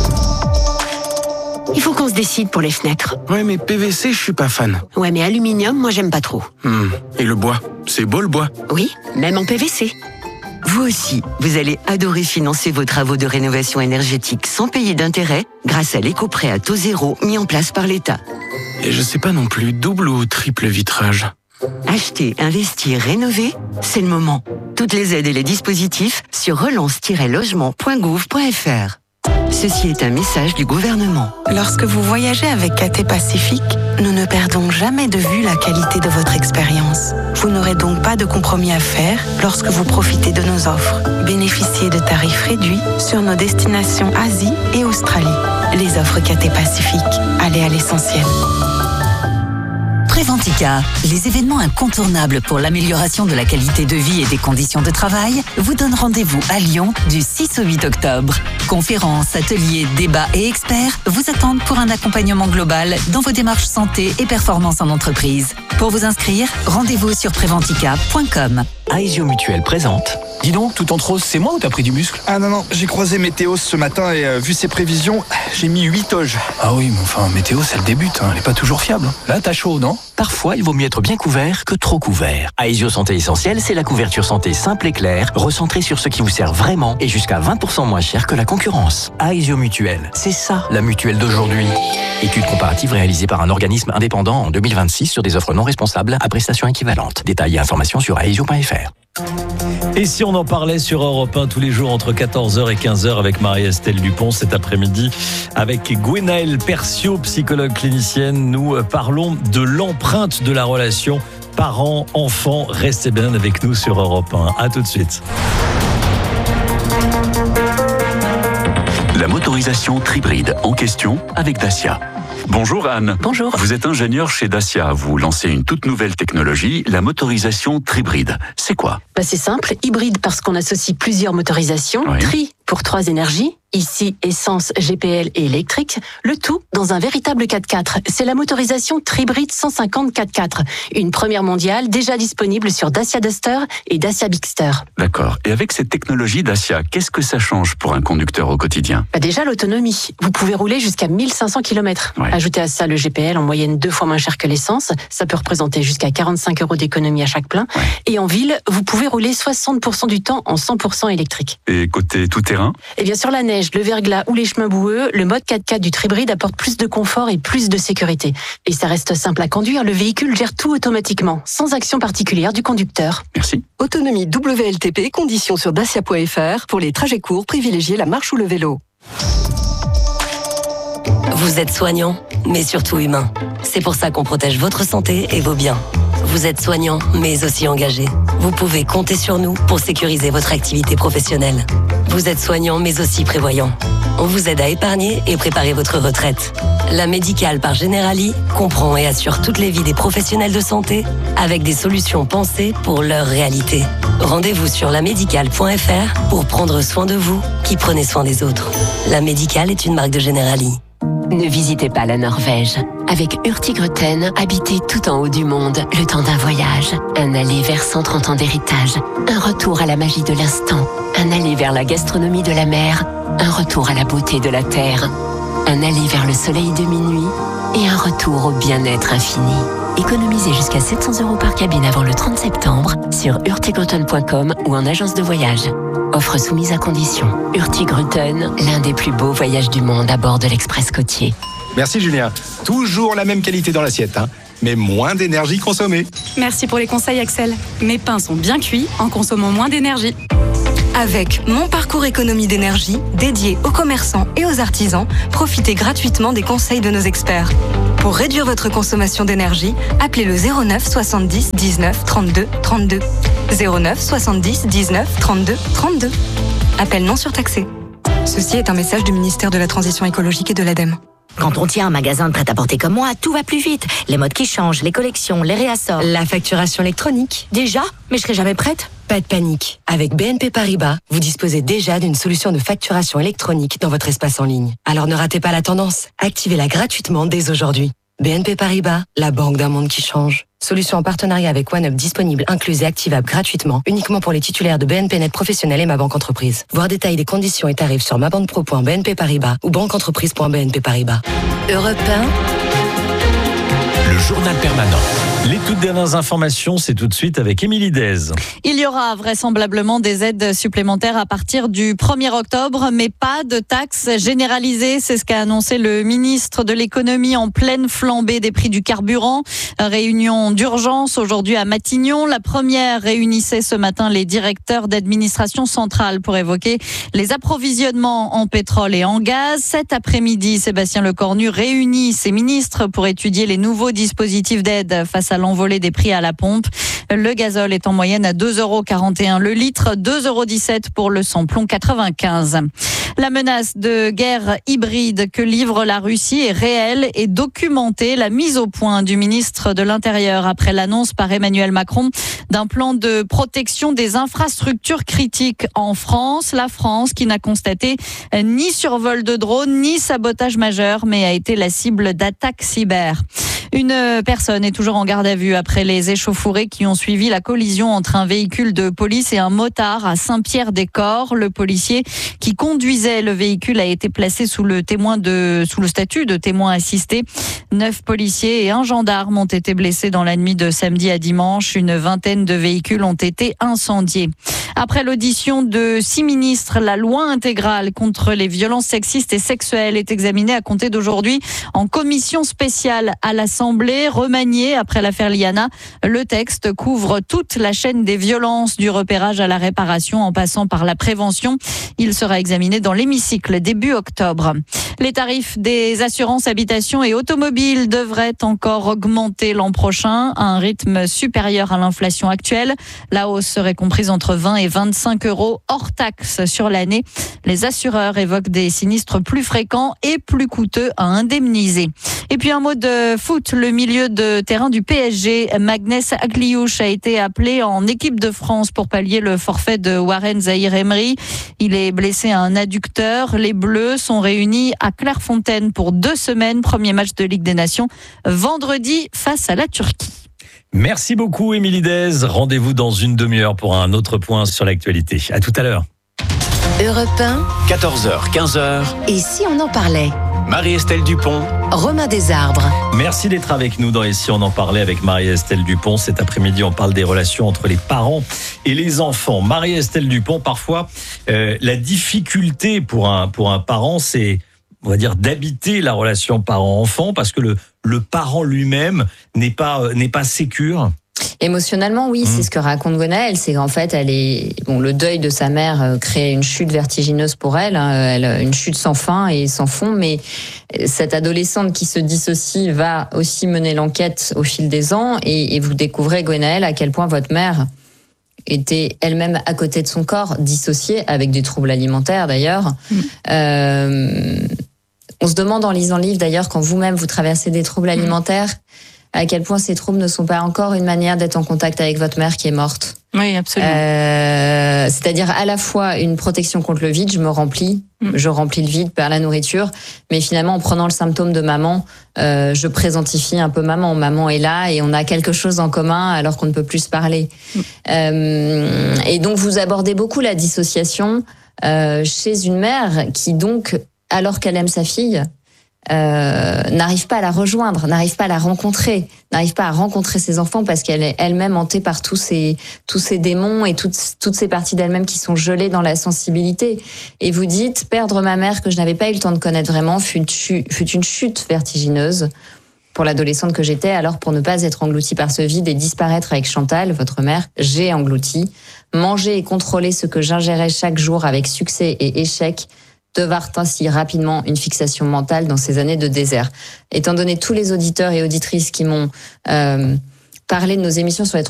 Il faut qu'on se décide pour les fenêtres. Ouais, mais P V C, je suis pas fan. Ouais, mais aluminium, moi j'aime pas trop. Hmm. Et le bois, c'est beau le bois. Oui, même en P V C. Vous aussi, vous allez adorer financer vos travaux de rénovation énergétique sans payer d'intérêt grâce à l'éco-prêt à taux zéro mis en place par l'État. Et je sais pas non plus, double ou triple vitrage. Acheter, investir, rénover, c'est le moment. Toutes les aides et les dispositifs sur relance tiret logement point gouv point fr. Ceci est un message du gouvernement. Lorsque vous voyagez avec A T Pacifique, nous ne perdons jamais de vue la qualité de votre expérience. Vous n'aurez donc pas de compromis à faire lorsque vous profitez de nos offres. Bénéficiez de tarifs réduits sur nos destinations Asie et Australie. Les offres A T Pacifique, allez à l'essentiel. Préventica, les événements incontournables pour l'amélioration de la qualité de vie et des conditions de travail, vous donnent rendez-vous à Lyon du six au huit octobre. Conférences, ateliers, débats et experts vous attendent pour un accompagnement global dans vos démarches santé et performance en entreprise. Pour vous inscrire, rendez-vous sur préventica point com. Aesio Mutuel présente. Dis donc, tout en rose, c'est moi ou t'as pris du muscle? Ah non, non, j'ai croisé Météo ce matin et euh, vu ses prévisions, j'ai mis huit toges. Ah oui, mais enfin, météo, c'est le début, hein. Elle est pas toujours fiable. Là, t'as chaud, non? Parfois, il vaut mieux être bien couvert que trop couvert. Aesio Santé Essentielle, c'est la couverture santé simple et claire, recentrée sur ce qui vous sert vraiment et jusqu'à vingt pour cent moins cher que la concurrence. Aesio Mutuel, c'est ça, la mutuelle d'aujourd'hui. Étude comparative réalisée par un organisme indépendant en deux mille vingt-six sur des offres non responsables à prestations équivalentes. Détails et informations sur aesio point fr. Et si on en parlait sur Europe un tous les jours entre quatorze heures et quinze heures avec Marie-Estelle Dupont cet après-midi avec Gwenaëlle Perciot, psychologue clinicienne, nous parlons de l'empreinte de la relation parent-enfant. Restez bien avec nous sur Europe un. À tout de suite. La motorisation Tribride en question avec Dacia. Bonjour Anne. Bonjour. Vous êtes ingénieure chez Dacia. Vous lancez une toute nouvelle technologie, la motorisation Tribride. C'est quoi? Bah, c'est simple, hybride parce qu'on associe plusieurs motorisations, Oui. tri pour trois énergies, ici essence, G P L et électrique, le tout dans un véritable quatre-quatre. C'est la motorisation Tribride cent cinquante quatre-quatre, une première mondiale déjà disponible sur Dacia Duster et Dacia Bigster. D'accord. Et avec cette technologie Dacia, qu'est-ce que ça change pour un conducteur au quotidien? Bah déjà l'autonomie, vous pouvez rouler jusqu'à mille cinq cents kilomètres. Ouais. Ajoutez à ça le G P L en moyenne deux fois moins cher que l'essence, ça peut représenter jusqu'à quarante-cinq euros d'économie à chaque plein. Et en ville, vous pouvez rouler soixante pour cent du temps en cent pour cent électrique. Et côté tout terrain? Eh bien, sur la neige, le verglas ou les chemins boueux, le mode quatre quatre du Tribrid apporte plus de confort et plus de sécurité. Et ça reste simple à conduire, le véhicule gère tout automatiquement, sans action particulière du conducteur. Merci. Autonomie W L T P, conditions sur dacia point f r. Pour les trajets courts, privilégiez la marche ou le vélo. Vous êtes soignant, mais surtout humain. C'est pour ça qu'on protège votre santé et vos biens. Vous êtes soignant, mais aussi engagé. Vous pouvez compter sur nous pour sécuriser votre activité professionnelle. Vous êtes soignant, mais aussi prévoyant. On vous aide à épargner et préparer votre retraite. La Médicale par Generali comprend et assure toutes les vies des professionnels de santé avec des solutions pensées pour leur réalité. Rendez-vous sur la médicale point f r pour prendre soin de vous qui prenez soin des autres. La Médicale est une marque de Generali. Ne visitez pas la Norvège. Avec Hurtigruten, habitez tout en haut du monde le temps d'un voyage. Un aller vers cent trente ans d'héritage. Un retour à la magie de l'instant. Un aller vers la gastronomie de la mer. Un retour à la beauté de la terre. Un aller vers le soleil de minuit. Et un retour au bien-être infini. Économisez jusqu'à sept cents euros par cabine avant le trente septembre sur hurtigruten point com ou en agence de voyage. Offre soumise à condition. Hurtigruten, l'un des plus beaux voyages du monde à bord de l'Express côtier. Merci Julien. Toujours la même qualité dans l'assiette, hein, mais moins d'énergie consommée. Merci pour les conseils Axel. Mes pains sont bien cuits en consommant moins d'énergie. Avec Mon Parcours Économie d'énergie, dédié aux commerçants et aux artisans, profitez gratuitement des conseils de nos experts. Pour réduire votre consommation d'énergie, appelez le zéro neuf soixante-dix dix-neuf trente-deux trente-deux. zéro neuf soixante-dix dix-neuf trente-deux trente-deux. Appel non surtaxé. Ceci est un message du ministère de la Transition écologique et de l'ADEME. Quand on tient un magasin de prêt-à-porter comme moi, tout va plus vite. Les modes qui changent, les collections, les réassorts. La facturation électronique. Déjà? Mais je serai jamais prête. Pas de panique. Avec B N P Paribas, vous disposez déjà d'une solution de facturation électronique dans votre espace en ligne. Alors ne ratez pas la tendance. Activez-la gratuitement dès aujourd'hui. B N P Paribas, la banque d'un monde qui change. Solution en partenariat avec OneUp disponible, incluse et activable gratuitement, uniquement pour les titulaires de B N P Net Professionnel et Ma Banque Entreprise. Voir détails des conditions et tarifs sur mabanquepro point b n p paribas ou banqueentreprise point b n p paribas. Europe un. Le journal permanent. Les toutes dernières informations, c'est tout de suite avec Émilie Dez. Il y aura vraisemblablement des aides supplémentaires à partir du premier octobre, mais pas de taxes généralisées. C'est ce qu'a annoncé le ministre de l'économie en pleine flambée des prix du carburant. Réunion d'urgence aujourd'hui à Matignon. La première réunissait ce matin les directeurs d'administration centrale pour évoquer les approvisionnements en pétrole et en gaz. Cet après-midi, Sébastien Lecornu réunit ses ministres pour étudier les nouveaux dispositifs d'aide face à l'envolée des prix à la pompe. Le gazole est en moyenne à deux euros quarante et un le litre, deux euros dix-sept pour le samplon quatre-vingt-quinze. La menace de guerre hybride que livre la Russie est réelle et documentée. La mise au point du ministre de l'Intérieur après l'annonce par Emmanuel Macron d'un plan de protection des infrastructures critiques en France. La France qui n'a constaté ni survol de drones ni sabotage majeur, mais a été la cible d'attaques cyber. Une personne est toujours en garde à vue après les échauffourées qui ont suivi la collision entre un véhicule de police et un motard à Saint-Pierre-des-Corps. Le policier qui conduisait le véhicule a été placé sous le témoin de, sous le statut de témoin assisté. Neuf policiers et un gendarme ont été blessés dans la nuit de samedi à dimanche. Une vingtaine de véhicules ont été incendiés. Après l'audition de six ministres, la loi intégrale contre les violences sexistes et sexuelles est examinée à compter d'aujourd'hui en commission spéciale à l'Assemblée. Remanié après l'affaire Liana, le texte couvre toute la chaîne des violences, du repérage à la réparation en passant par la prévention. Il sera examiné dans l'hémicycle début octobre. Les tarifs des assurances habitation et automobiles devraient encore augmenter l'an prochain à un rythme supérieur à l'inflation actuelle. La hausse serait comprise entre vingt et vingt-cinq euros hors taxe sur l'année. Les assureurs évoquent des sinistres plus fréquents et plus coûteux à indemniser. Et puis un mot de foot, le milieu de terrain du P S G, Magnès Agliouche, a été appelé en équipe de France pour pallier le forfait de Warren Zaïre-Emery. Il est blessé à un adducteur. Les Bleus sont réunis à Clairefontaine pour deux semaines. Premier match de Ligue des Nations vendredi face à la Turquie. Merci beaucoup Émilie Dez. Rendez-vous dans une demi-heure pour un autre point sur l'actualité. À tout à l'heure. Europe un. quatorze heures, quinze heures. Et si on en parlait ? Marie-Estelle Dupont, Romain Desarbres. Merci d'être avec nous dans Ici on en parlait avec Marie-Estelle Dupont. Cet après-midi, on parle des relations entre les parents et les enfants. Marie-Estelle Dupont, parfois, euh, la difficulté pour un, pour un parent, c'est, on va dire, d'habiter la relation parent-enfant parce que le, le parent lui-même n'est pas, euh, n'est pas sécure. Émotionnellement, oui, mmh. c'est ce que raconte Gwenaëlle, c'est qu'en fait, elle est bon. Le deuil de sa mère euh, crée une chute vertigineuse pour elle, hein, elle, une chute sans fin et sans fond. Mais cette adolescente qui se dissocie va aussi mener l'enquête au fil des ans, et, et vous découvrez, Gwenaëlle, à quel point votre mère était elle-même à côté de son corps, dissociée, avec des troubles alimentaires d'ailleurs. Mmh. Euh, on se demande en lisant le livre d'ailleurs, quand vous-même vous traversez des troubles mmh. alimentaires, à quel point ces troubles ne sont pas encore une manière d'être en contact avec votre mère qui est morte. Oui, absolument. Euh, c'est-à-dire à la fois une protection contre le vide, je me remplis, mmh. je remplis le vide par la nourriture, mais finalement en prenant le symptôme de maman, euh, je présentifie un peu maman. Maman est là et on a quelque chose en commun alors qu'on ne peut plus se parler. Mmh. Euh, et donc vous abordez beaucoup la dissociation euh, chez une mère qui donc, alors qu'elle aime sa fille, Euh, n'arrive pas à la rejoindre, n'arrive pas à la rencontrer, n'arrive pas à rencontrer ses enfants parce qu'elle est elle-même hantée par tous ces tous ces démons et toutes toutes ces parties d'elle-même qui sont gelées dans la sensibilité. Et vous dites, perdre ma mère que je n'avais pas eu le temps de connaître vraiment fut, fut une chute vertigineuse pour l'adolescente que j'étais. Alors pour ne pas être engloutie par ce vide et disparaître avec Chantal, votre mère, j'ai englouti, mangé et contrôlé ce que j'ingérais chaque jour avec succès et échec, devinrent ainsi rapidement une fixation mentale dans ces années de désert. Étant donné tous les auditeurs et auditrices qui m'ont euh, parlé de nos émissions sur les